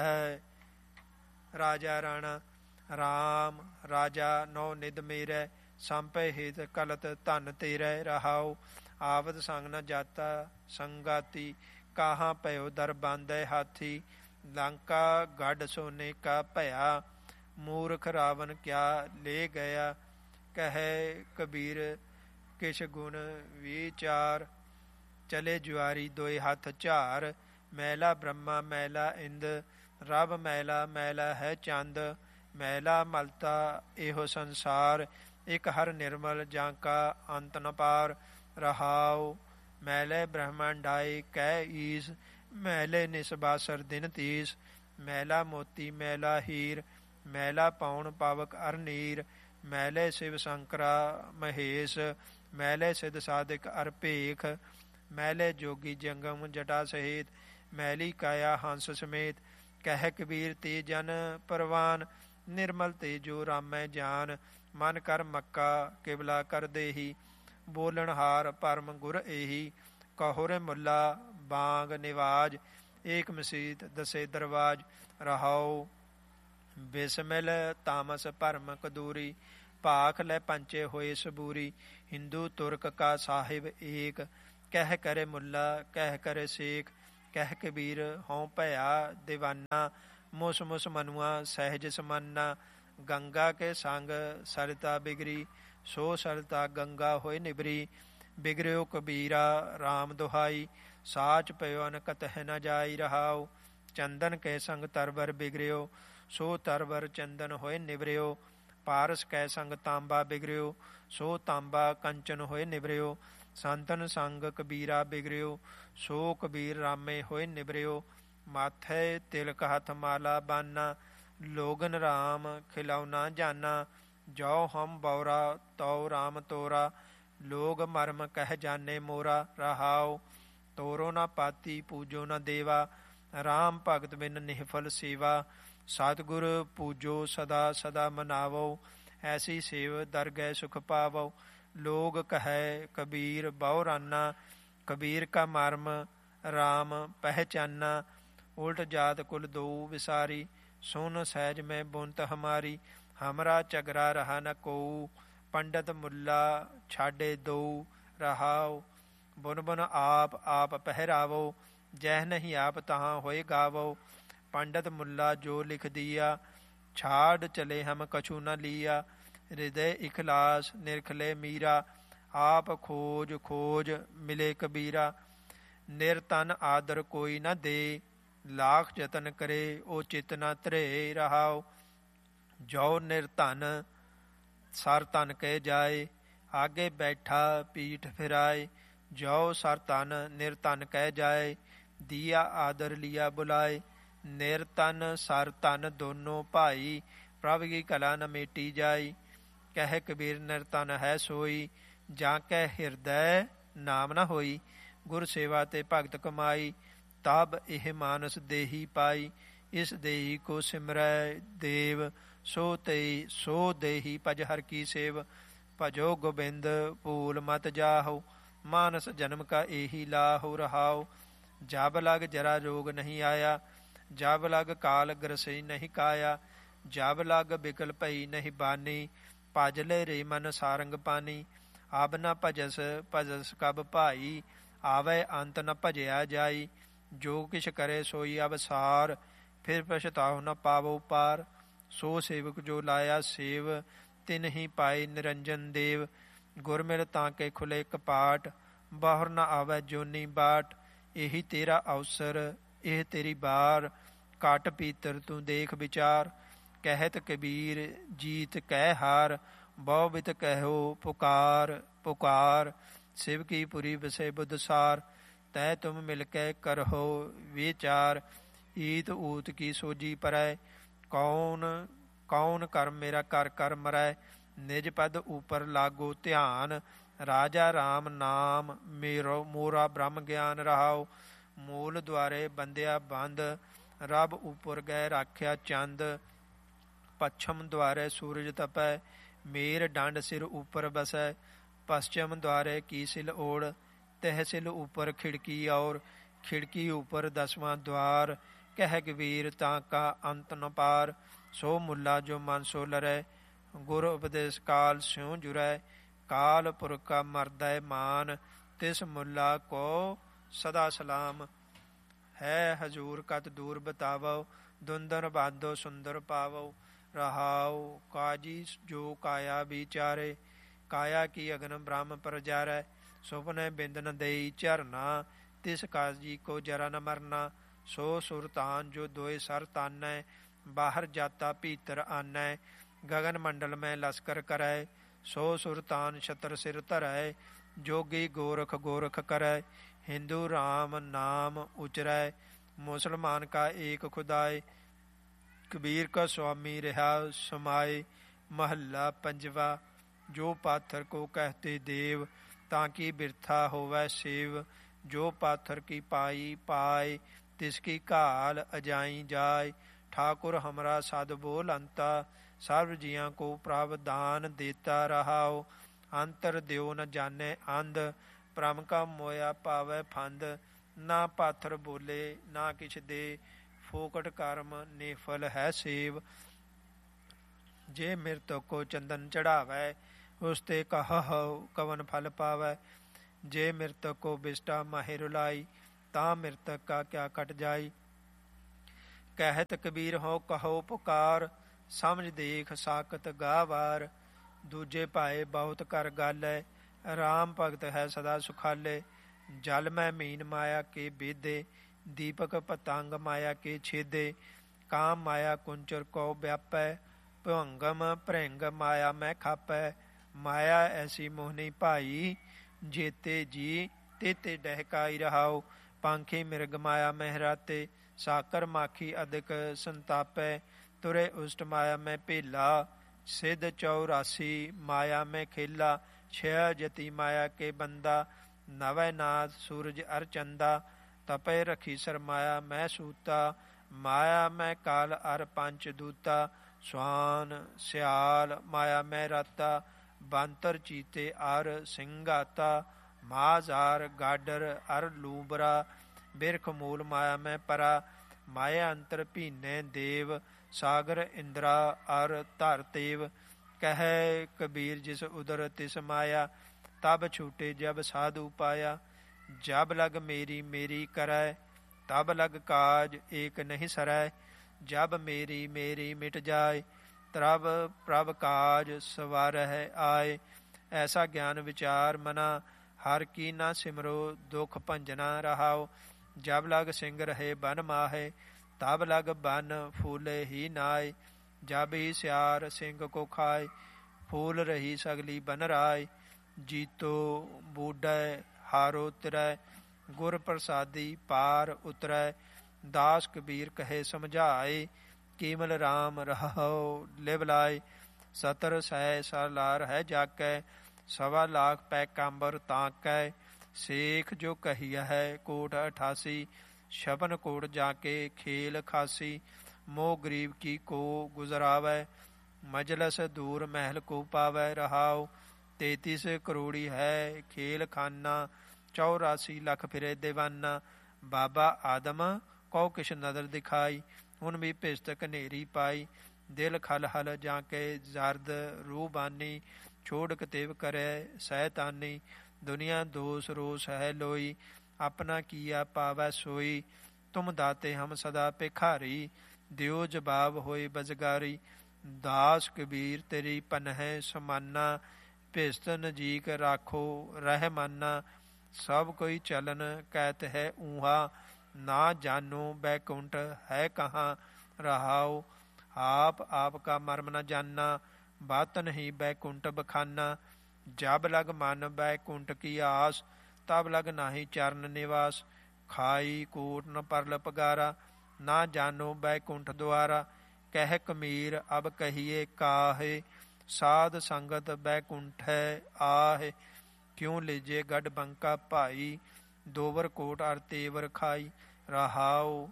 रह राजा राणा, राम राजा नौ निध मेरै, संपै हित कलत धन तेरै, रहाओ आवत संग न जाता संगाती, कहाँ पयो दर बांधै हाथी, लंका गढ़ सोने का भया, मूर्ख रावण क्या ले गया, कहे कबीर किश गुण विचार, चले जुआरी दोए हथ झार, मैला ब्रह्मा मैला इंद, रब मैला मैला है चंद, मैला मलता एहो संसार, एक हर निर्मल जांका अंत न पार, रहाओ मैले ब्रह्मंडाई कै ईस, मैले निसबासर दिन तीस, मैला मोती मैला हीर, मैला पौन पावक अरनीर, मैले शिव शंकरा महेश, मैले सिद्ध साधिक अर भेख, मैले जोगी जंगम जटा सहित, मैली काया हंस समेत, कह कबीर ते जन परवान, निर्मल ते जो रामै जान, मन कर मक्का किबला कर देही, बोलन हार परम गुर एही, कहो रे मुला बांग निवाज, एक मसीत दसे दरवाज, रहाओ बिस्मिल तामस परम कदूरी, ਭਾਖ ਲੈ ਪੰਚੇ ਹੋਏ ਸਬੂਰੀ। ਹਿੰਦੂ ਤੁਰਕ ਕਾ ਸਾਹਿਬ ਏਕ, ਕਹਿ ਕਰੇ ਮੁੱਲਾ ਕਹਿ ਕਰੇ ਸੇਖ। ਕਹਿ ਕਬੀਰ ਹਉ ਭਇਆ ਦੀਵਾਨਾ, ਮੁਸ ਮੁਸ ਮਨੁਆ ਸਹਿਜ ਸਮਾਨਾ। ਗੰਗਾ ਕੇ ਸੰਗ ਸਰਤਾ ਬਿਗਰੀ, ਸੋ ਸਰਤਾ ਗੰਗਾ ਹੋਏ ਨਿਬਰੀ। ਬਿਗਰਿਓ ਕਬੀਰਾ ਰਾਮ ਦੁਹਾਈ, ਸਾਚ ਪਇਓ ਨ ਕਤਹਿ ਨ ਜਾਈ ਰਹਾਉ। ਚੰਦਨ ਕੇ ਸੰਗ ਤਰਵਰ ਬਿਗਰਿਓ, ਸੋ ਤਰਵਰ ਚੰਦਨ ਹੋਏ ਨਿਵਰਿਓ। ਪਾਰਸ ਕੈ ਸੰਗ ਤਾਂਬਾ ਬਿਗਰਿਓ, ਸੋ ਤਾਂਬਾ ਕੰਚਨ ਹੋਏ ਨਿਵਰਿਓ। ਸੰਤਨ ਸੰਗ ਕਬੀਰਾ ਬਿਗਰਿਓ, ਸੋ ਕਬੀਰ ਰਾਮੇ ਹੋਏ ਨਿਵਰਿਓ। ਮਾਥੈ ਤਿਲਕ ਹੱਥ ਮਾਲਾ ਬਾਨਾ, ਲੋਗਨ ਰਾਮ ਖਿਲਾਉ ਨਾ ਜਾਨਾ। ਜੋ ਹਮ ਬੌਰਾ ਤਉ ਰਾਮ ਤੋਰਾ, ਲੋਗ ਮਰਮ ਕਹਿ ਜਾਨੇ ਮੋਰਾ ਰਹਾਉ। ਤੋਰੋ ਨਾ ਪਾਤੀ ਪੂਜੋ ਨਾ ਦੇਵਾ, ਰਾਮ ਭਗਤ ਬਿਨ ਨਿਹਫਲ ਸੇਵਾ। ਸਤਿਗੁਰ ਪੂਜੋ ਸਦਾ ਸਦਾ ਮਨਾਵੋ, ਐਸੀ ਸੇਵ ਦਰਗਹਿ ਸੁਖ ਪਾਵੋ। ਲੋਗ ਕਹੈ ਕਬੀਰ ਬਹੁਰਾਨਾ, ਕਬੀਰ ਕਾ ਮਰਮ ਰਾਮ ਪਹਿਚਾਨਾ। ਉਲਟ ਜਾਤ ਕੁਲ ਦou ਵਿਸਾਰੀ, ਸੁਨ ਸਹਿਜ ਮੈਂ ਬੁਨਤ ਹਮਾਰੀ। ਹਮਰਾ ਝਗਰਾ ਰਹਾ ਨ ਕੋਊ, ਪੰਡਤ ਮੁੱਲਾ ਛਾਡੇ ਦou ਰਹਾਉ। ਬੁਨ ਬੁਨ ਆਪ ਆਪ ਪਹਿਰਾਵੋ, ਜਹ ਨਹੀਂ ਆਪ ਤਹਾਂ ਹੋਏ ਗਾਵੋ। ਪੰਡਤ ਮੁੱਲਾ ਜੋ ਲਿਖ ਦੀਆ, ਛਾੜ ਚਲੇ ਹਮ ਕਛੂ ਨ ਲੀਆ। ਹਿਰਦੈ ਇਖਲਾਸ ਨਿਰਖਲੇ ਮੀਰਾ, ਆਪ ਖੋਜ ਖੋਜ ਮਿਲੇ ਕਬੀਰਾ। ਨਿਰਤਨ ਆਦਰ ਕੋਈ ਨ ਦੇ, ਲਾਖ ਜਤਨ ਕਰੇ ਉਹ ਚਿਤ ਨ ਧਰੇ ਰਹਾਉ। ਜੋ ਨਿਰਧਨ ਸਰ ਤਨ ਕਹਿ ਜਾਏ, ਆਗੇ ਬੈਠਾ ਪੀਠ ਫਿਰਾਏ। ਜੋ ਸਰ ਤਨ ਨਿਰਧਨ ਕਹਿ ਜਾਏ, ਦੀਆ ਆਦਰ ਲਿਆ ਬੁਲਾਏ। ਨਿਰਤਨ ਸਰ ਤਨ ਦੋਨੋਂ ਭਾਈ, ਪ੍ਰਭ ਕੀ ਕਲਾ ਨ ਮੇਟੀ ਜਾਈ। ਕਹਿ ਕਬੀਰ ਨਿਰਤਨ ਹੈ ਸੋਈ, ਜਾਂ ਕਹਿ ਹਿਰਦੈ ਨਾਮ ਨ ਹੋਈ। ਗੁਰ ਸੇਵਾ ਤੇ ਭਗਤ ਕਮਾਈ, ਤਬ ਇਹ ਮਾਨਸ ਦੇਹੀ ਪਾਈ। ਇਸ ਦੇਹੀ ਕੋ ਸਿਮਰੈ ਦੇਵ, ਸੋ ਦੇਹੀ ਭਜ ਹਰ ਕੀ ਸੇਵ। ਭਜੋ ਗੋਬਿੰਦ ਭੂਲ ਮਤ ਜਾਹੋ, ਮਾਨਸ ਜਨਮ ਕਾ ਇਹੀ ਲਾਹੋ ਰਹਾਉ। ਜਬ ਲਗ ਜਰਾ ਰੋਗ ਨਹੀਂ ਆਇਆ, ਜਬ ਲਗ ਕਾਲ ਗ੍ਰਸਈ ਨਹੀਂ ਕਾਇਆ। ਜਬ ਲਗ ਬਿਕਲ ਭਈ ਨਹੀਂ ਬਾਨੀ, ਭਜ ਲੈ ਰੇ ਮਨ ਸਾਰੰਗ ਪਾਨੀ। ਅਬ ਨ ਭਜਸ ਭਜਸ ਕਬ ਭਾਈ, ਆਵੈ ਅੰਤ ਨ ਭਜਿਆ ਜਾਈ। ਜੋ ਕਿਛ ਕਰੇ ਸੋਈ ਅਵਸਾਰ, ਫਿਰ ਪਛਤਾਹੁ ਨ ਪਾਵੋ ਪਾਰ। ਸੋ ਸੇਵਕ ਜੋ ਲਾਇਆ ਸੇਵ, ਤਿਨ ਹੀ ਪਾਏ ਨਿਰੰਜਨ ਦੇਵ। ਗੁਰ ਮਿਲ ਤਾਂ ਕੇ ਖੁਲੇ ਕਪਾਟ, ਬਾਹਰ ਨ ਆਵੈ ਜੋਨੀ ਬਾਟ। ਇਹੀ ਤੇਰਾ ਅਵਸਰ ਇਹ ਤੇਰੀ ਬਾਰ, ਘਟ ਪੀਤਰ ਤੂੰ ਦੇਖ ਵਿਚਾਰ। ਕਹਿਤ ਕਬੀਰ ਜੀਤ ਕਹਿ ਹਾਰ, ਬਹੁ ਬਿਤ ਕਹਿਓ ਪੁਕਾਰ ਪੁਕਾਰ। शिव की पुरी बसे बुध सार, तै तुम मिलकै करहो विचार। ईत ऊत की सोजी परै, कौन कौन कर्म मेरा कर कर मरै। निज पद ऊपर लागो ध्यान, राजा राम नाम मेरो मोरा ब्रह्म ज्ञान रहाओ। मूल द्वारे बंदिया बंद, रब ऊपर गए राख्या चंद। पच्छम द्वारे सूरज तपै, मेर डंड सिर ऊपर बसै। पश्चिम द्वारे की सिल ओढ़, तहसिल ऊपर खिड़की और। खिड़की ऊपर 10वां द्वार, कह कबीर ताका अंत न पार। सो मुल्ला जो मन सो लरै, गुर उपदेश काल स्यों जुरै। काल पुरख का मरदै मान, तिस मुल्ला को सदा सलाम। है हजूर कत दूर बतावो, दुंदन बाधो सुंदर पावो। रहाओ काजी जो काया विचारे, काया की अगन ब्रह्म प्रजारै। सुपने बिंद न देई झरना, तिस काजी को जरा न मरना। सो सुरतान जो दोए सर तानै, बाहर जाता भीतर आनै। गगन मंडल में लश्कर करै, सो सुरतान छत्र सिर धरै। जोगी गोरख गोरख करै, हिंदू राम नाम उचरै। मुसलमान का एक खुदाए, कबीर का स्वामी रहा समाए। महला पंजवा। जो पाथर को कहते देव, ताकि बिरथा होवै सेव। जो पाथर की पाई पाए, तिसकी घाल अजाई जाय। ठाकुर हमरा सद बोल अंता, सर्व जियां को प्रावधान देता रहाओ। अंतर द्यो न जाने अंध, भ्रम का मोया पावै फंद। ना पाथर बोले ना किछ दे, फोकट कर्म निफल है सेव। ਜੇ ਮਿਰਤਕ ਕੋ ਚੰਦਨ ਚੜਾਵੈ, ਉਸ ਤੇ ਕਹਹੁ ਕਵਨ ਫਲ ਪਾਵੈ। ਜੇ ਮਿਰਤਕ ਕੋ ਬਿਸਟਾ ਮਾਹਿ ਰੁਲਾਈ, ਤਾਂ ਮਿਰਤਕ ਕਾ ਕਿਆ ਕਟ ਜਾਈ। ਕਹਿਤ ਕਬੀਰ ਹੋ ਕਹੋ ਪੁਕਾਰ, ਸਮਝ ਦੇਖ ਸਾਕਤ ਗਾਵਾਰ। ਦੂਜੇ ਭਾਏ ਬਹੁਤ ਕਰ ਗਾਲੈ, ਰਾਮ ਭਗਤ ਹੈ ਸਦਾ ਸੁਖਾਲੇ। ਜਲ ਮੈਂ ਮੀਨ ਮਾਇਆ ਕੇ ਬੇਦੇ, ਦੀਪਕ ਪਤੰਗ ਮਾਇਆ ਕੇ ਛੇਦੇ। ਕਾਮ ਮਾਇਆ ਕੁੰਚਰ ਕੋ ਵਿਆਪੈ, ਭਵੰਗਮ ਭ੍ਰਿੰਗ ਮਾਇਆ ਮੈਂ ਖਾਪੈ। ਮਾਇਆ ਐਸੀ ਮੋਹਨੀ ਭਾਈ, ਜੇਤੇ ਜੀ ਤੇਤੇ ਡਹਿਕਾਈ ਰਹਾਉ। ਪੰਖੀ ਮਿਰਗ ਮਾਇਆ ਮਹਿਰਾਤੇ, ਸਾਕਰ ਮਾਖੀ ਅਦਿਕ ਸੰਤਾਪੈ। ਤੁਰੇ ਉਸਟ ਮਾਇਆ ਮੈਂ ਭੇਲਾ, ਸਿਧ 84 ਮਾਇਆ ਮੈਂ ਖੇਲਾ। ਛਿਆ ਜਤੀ ਮਾਇਆ ਕੇ ਬੰਦਾ, ਨਵੈ ਨਾਥ ਸੂਰਜ ਅਰ ਚੰਦਾ। ਤਪੈ ਰਖੀ ਸਰਮਾਇਆ ਮੈਂ ਸੂਤਾ, ਮਾਇਆ ਮੈਂ ਕਾਲ ਅਰ ਪੰਚ ਦੂਤਾ। ਸਵਾਨ ਸਿਆਲ ਮਾਇਆ ਮੈਂ ਰਾਤਾ, ਬਾਂਤਰ ਚੀਤੇ ਅਰ ਸਿੰਘਾਤਾ। ਮਾਜ਼ਾਰ ਗਾਡਰ ਅਰ ਲੂਬਰਾ, ਬਿਰਖ ਮੂਲ ਮਾਇਆ ਮੈਂ ਪਰਾ। ਮਾਇਆ ਅੰਤਰ ਭੀਨੇ ਦੇਵ, ਸਾਗਰ ਇੰਦਰਾ ਅਰ ਧਰ ਤੇਵ। ਕਹਿ ਕਬੀਰ ਜਿਸ ਉਦਰ ਤਿਸ ਮਾਇਆ, ਤਬ ਛੂਟੇ ਜਬ ਸਾਧੂ ਪਾਇਆ। ਜਬ ਲਗ ਮੇਰੀ ਮੇਰੀ ਕਰੈ, ਤਬ ਲਗ ਕਾਜ ਏਕ ਨਹੀਂ ਸਰੈ। ਜਬ ਮੇਰੀ ਮੇਰੀ ਮਿਟ ਜਾਏ, ਤਬ ਪ੍ਰਭ ਕਾਜ ਸਵਾਰਹਿ ਆਏ। ਐਸਾ ਗਿਆਨ ਵਿਚਾਰ ਮਨਾ, ਹਰ ਕੀ ਨਾ ਸਿਮਰੋ ਦੁਖ ਭੰਜਨਾ ਰਹਾਉ। ਜਬ ਲਗ ਸਿੰਘ ਰਹੇ ਬਨ ਮਾਹੇ, ਤਬ ਲਗ ਬਨ ਫੂਲੇ ਹੀ ਨਾਏ। ਜਬ ਹੀ ਸਿਆਰ ਸਿੰਘ ਕੋ ਖਾਏ, ਫੂਲ ਰਹੀ ਸਗਲੀ ਬਨ ਰਾਏ। ਜੀਤੋ ਬੂਢੈ ਹਾਰੋ ਤਿਰੈ, ਗੁਰ ਪ੍ਰਸਾਦੀ ਪਾਰ ਉਤਰੈ। ਦਾਸ ਕਬੀਰ ਕਹੇ ਸਮਝਾਏ, ਕੀਮਲ ਰਾਮ ਰਹੋ ਲਿਵ ਲਾਏ। ਸਤਰ ਸਹਿ ਸਰਲਾਰ ਹੈ ਜਾਕੈ, ਸਵਾ ਲਾਖ ਪੈ ਕਾਂਬਰ ਤਾਕੈ। ਸੇਖ ਜੋ ਕਹੀਆ ਹੈ ਕੋਟ 88, ਛਪਨ ਕੋਟ ਜਾ ਕੇ ਖੇਲ ਖਾਸੀ। ਮੋਹ ਗਰੀਬ ਕੀ ਕੋ ਗੁਜ਼ਰਾਵੈ, ਮਜਲਸ ਦੂਰ ਮਹਿਲ ਕੋ ਪਾਵੈ ਰਹਾਉ। 33 ਕਰੋੜੀ ਹੈ ਖੇਲ ਖਾਨਾ, 84 ਲੱਖ ਫਿਰੇ ਦੀਵਾਨਾ। ਬਾਬਾ ਆਦਮ ਕਉ ਕਿਛ ਨਦਰ ਦਿਖਾਈ, ਹੁਣ ਵੀ ਭਿਸਤ ਘਨੇਰੀ ਪਾਈ। ਦਿਲ ਖਲ ਹਲ ਜਾਂ ਕੇ ਜ਼ਰਦ ਰੂਬਾਨੀ, ਛੋੜ ਕਤੇਵ ਕਰੈ ਸੈਤਾਨੀ। ਦੁਨੀਆ ਦੋਸ ਰੋਸ ਹੈ ਲੋਈ, ਆਪਣਾ ਕੀਆ ਪਾਵੈ ਸੋਈ। ਤੁਮ ਦਾਤੇ ਹਮ ਸਦਾ ਭਿਖਾਰੀ, ਦਿਓ ਜਵਾਬ ਹੋਏ ਬਜਗਾਰੀ। ਦਾਸ ਕਬੀਰ ਤੇਰੀ ਪਨਹਿ ਸਮਾਨਾ, ਭਿਸਤ ਨਜੀਕ ਰਾਖੋ ਰਹਿਮਾਨਾ। ਸਭ ਕੋਈ ਚਲਨ ਕਹਿਤ ਹੈ ਊਹਾ, ਨਾ ਜਾਨੋ ਬੈਕੁੰਠ ਹੈ ਕਹਾਂ ਰਹਾਉ। ਆਪ ਆਪ ਕਾ ਮਰਮ ਨ ਜਾਨਾ, ਬਾਤ ਨਹੀਂ ਬੈਕੁੰਠ ਬਖਾਨਾ। ਜਬ ਲਗ ਮਨ ਬੈਕੁੰਠ ਕੀ ਆਸ, ਤਬ ਲਗ ਨਾਹੀ ਚਰਨ ਨਿਵਾਸ। ਖਾਈ ਕੋਟ ਨ ਪਰਲ ਪਗਾਰਾ, ਨਾ ਜਾਨੋ ਬੈਕੁੰਠ ਦੁਆਰਾ। ਕਹਿ ਕਮੀਰ ਅਬ ਕਹੀਏ ਕਾਹੇ, ਸਾਧ ਸੰਗਤ ਬੈਕੁੰਠੈ ਆਹੇ। ਕਿਉ ਲੀਜੇ ਗੜ ਬੰਕਾ ਭਾਈ, ਦੋਵਰ ਕੋਟ ਅਰ ਤੇਵਰ ਖਾਈ ਰਹਾਉ।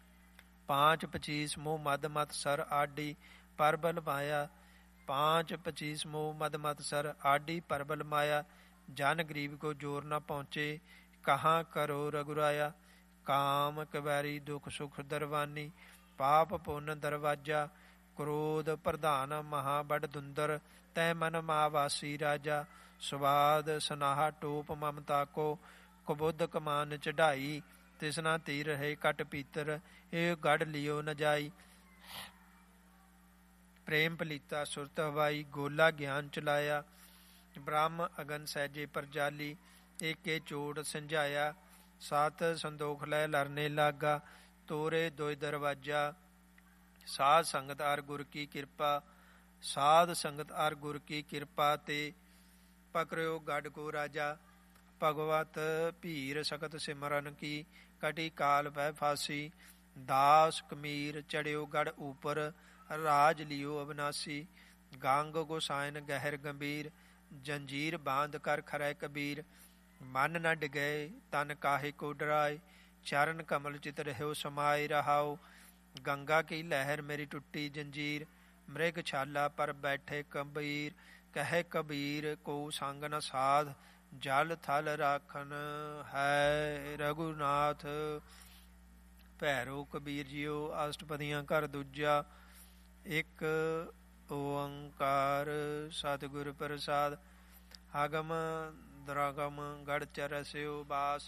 5 25 ਮੋਹ ਮਦ ਮਤ ਸਰ ਆਡੀ, ਪਰਬਲ ਮਾਇਆ। 5 25 ਮੋਹ ਮਦ ਮਤ ਸਰ ਆਡੀ, ਪਰਬਲ ਮਾਇਆ। ਜਨ ਗਰੀਬ ਕੋ ਜੋਰ ਨ ਪਹੁੰਚੇ, ਕਹਾਂ ਕਰੋ ਰਘੁਰਾਇਆ। ਕਾਮ ਕਵੈਰੀ ਦੁਖ ਸੁਖ ਦਰਵਾਨੀ, ਪਾਪ ਪੁੰਨ ਦਰਵਾਜਾ। ਕ੍ਰੋਧ ਪ੍ਰਧਾਨ ਮਹਾ ਬੜ ਦੁੰਦਰ, ਤੈ ਮਨ ਮਾਵਾਸੀ ਰਾਜਾ। ਸਵਾਦ ਸਨਾਹਾ ਟੋਪ ਮਮਤਾ ਕੋ, ਕਬੁੱਧ ਕਮਾਨ ਚੜਾਈ। ਤਿਸਨਾ ਤੀ ਰਹੇ ਕਟ ਪੀਤਰ, ਇਹ ਗੜ ਲਿਓ ਨ ਜਾਈ। ਪ੍ਰੇਮ ਪਲੀਤਾ ਸੁਰਤ ਹਵਾਈ, ਗੋਲਾ ਗਿਆਨ ਚਲਾਇਆ। ਬ੍ਰਹਮ ਅਗਨ ਸਹਿਜੇ ਪਰਜਾਲੀ, ਏਕੇ ਚੋਟ ਸਿੰਝਾਇਆ। ਸਤ ਸੰਦੋਖ ਲੈ ਲਰਨੇ ਲਾਗਾ, ਤੋਰੇ ਦੋਇ ਦਰਵਾਜਾ। ਸਾਧ ਸੰਗਤ ਅਰ ਗੁਰ ਕੀ ਕਿਰਪਾ, ਸਾਧ ਸੰਗਤ ਅਰ ਗੁਰ ਕੀ ਕਿਰਪਾ ਤੇ, ਪਕੜਿਓ ਗੜ ਕੋ ਰਾਜਾ। ਭਗਵਤ ਭੀਰ ਸਖਤ ਸਿਮਰਨ ਕੀ, ਕਟੀ ਕਾਲ ਪੈ ਫਾਸੀ। ਦਾਸ ਕਮੀਰ ਚੜਿਓ ਗੜ ਊਪਰ, ਰਾਜ ਲਿਓ ਅਬਨਾਸੀ। ਗੰਗ ਗੋਸਾਇਨ ਗਹਿਰ ਗੰਭੀਰ, ਜੰਜੀਰ ਬਾਂਧ ਕਰ ਖਰੈ ਕਬੀਰ। ਮਨ ਨ ਡਿਗੈ ਤਨ ਕਾਹੇ ਕੋ ਡਰਾਏ, ਚਰਨ ਕਮਲ ਚਿਤ ਰਹਿਓ ਸਮਾਏ ਰਹਾਉ। ਗੰਗਾ ਕੀ ਲਹਿਰ ਮੇਰੀ ਟੁੱਟੀ ਜੰਜੀਰ, ਮ੍ਰਿਗ ਛਾਲਾ ਪਰ ਬੈਠੇ ਕਬੀਰ। ਕਹਿ ਕਬੀਰ ਕੋ ਸੰਗ ਨ ਸਾਧ, ਜਲ ਥਲ ਰਾਖਨ ਹੈ ਰਘੁਨਾਥ। ਭੈਰੋ ਕਬੀਰ ਜੀਓ ਅਸ਼ਟਪਦੀਆਂ ਘਰ ਦੂਜਾ, ਇੱਕ ਓੰਕਾਰ ਸਤਿਗੁਰ ਪ੍ਰਸਾਦ। ਆਗਮ ਦਰਾਗਮ ਗੜ ਚਰਸਿਓ ਬਾਸ,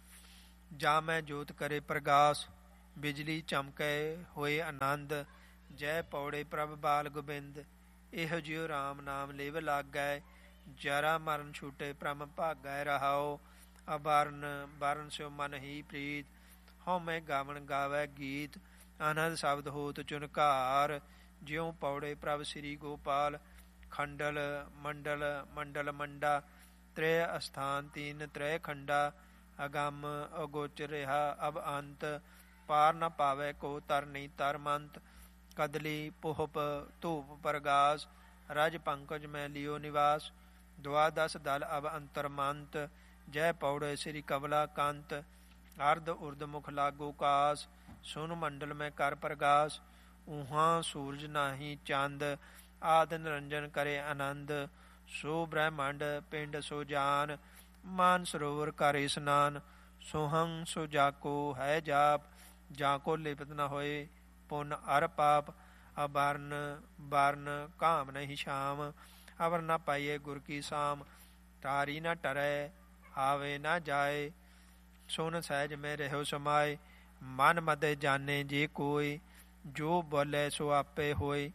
ਜਾ ਮੈਂ ਜੋਤ ਕਰੇ ਪ੍ਰਗਾਸ। ਬਿਜਲੀ ਚਮਕੈ ਹੋਏ ਆਨੰਦ, ਜੈ ਪੌੜੇ ਪ੍ਰਭ ਬਾਲ ਗੋਬਿੰਦ। ਇਹੋ ਜਿਉ ਰਾਮ ਨਾਮ ਲਿਵ ਲਾਗੈ, ਜਰਾ ਮਰਨ ਛੂਟੇ ਭ੍ਰਮ ਭਾਗੈ। ਰਹਾਉ ਅਬਰਨ ਬਰਨ ਸਿਉ ਮਨ ਹੀ ਪ੍ਰੀਤ, ਹਉ ਮੈਂ ਗਾਵਣ ਗਾਵੈ ਗੀਤ। ਅਨਹਦ ਸ਼ਬਦ ਹੋਤ ਚੁਨਕਾਰ, ਜਿਉ ਪੌੜੇ ਪ੍ਰਭ ਸ੍ਰੀ ਗੋਪਾਲ। ਖੰਡਲ ਮੰਡਲ ਮੰਡਲ ਮੰਡਾ, ਤ੍ਰੈ ਅਸਥਾਨ ਤੀਨ ਤ੍ਰੈ ਖੰਡਾ। ਅਗੰਮ ਅਗੋਚਰ ਰਿਹਾ ਅਬ ਅੰਤ, ਪਾਰ ਨ ਪਾਵੈ ਕੋ ਤਰਨੀ ਤਰਮੰਤ। ਕਦਲੀ ਪੁਹਪ ਧੂਪ ਪ੍ਰਗਾਸ, ਰਜ ਪੰਕਜ ਮੈਂ ਲਿਓ ਨਿਵਾਸ। ਦੁਆਦਸ ਦਲ ਅਬ ਅੰਤਰਮੰਤ, ਜੈ ਪੌੜੇ ਸ੍ਰੀ ਕਮਲਾ ਕੰਤ। ਅਰਧ ਉਰਧ ਮੁਖ ਲਾਗੋ ਕਾਸ, ਸੁਨ ਮੰਡਲ ਮੈਂ ਕਰ ਪ੍ਰਗਾਸ। ਊਹਾਂ ਸੂਰਜ ਨਾਹੀ ਚੰਦ, ਆਦਿ ਨਿਰੰਜਨ ਕਰੇ ਆਨੰਦ। ਸੋ ਬ੍ਰਹਮੰਡ ਪਿੰਡ ਸੋ ਜਾਨ, ਮਾਨ ਸਰੋਵਰ ਕਰ ਇਸਨਾਨ। ਸੋਹੰ ਸੋ ਜਾਕੋ ਹੈ ਜਾਪ, ਜਾਂ ਕੋ ਲਿਪਤ ਨ ਹੋਏ ਪੁੰਨ ਅਰ ਪਾਪ। ਅਬਰਨ ਬਰਨ ਕਾਮ ਨਹੀਂ ਸ਼ਾਮ, ਅਵਰ ਨ ਪਾਈਏ ਗੁਰ ਕੀ ਸਾਮ। ਟਾਰੀ ਨ ਟਰੈ ਆਵੇ ਨ ਜਾਏ, ਸੁਨ ਸਹਿਜ ਮੈਂ ਰਹਿਓ ਸਮਾਏ। ਮਨ ਮਦੈ ਜਾਣੇ ਜੇ ਕੋਈ, ਜੋ ਬੋਲੇ ਸੋ ਆਪੇ ਹੋਏ।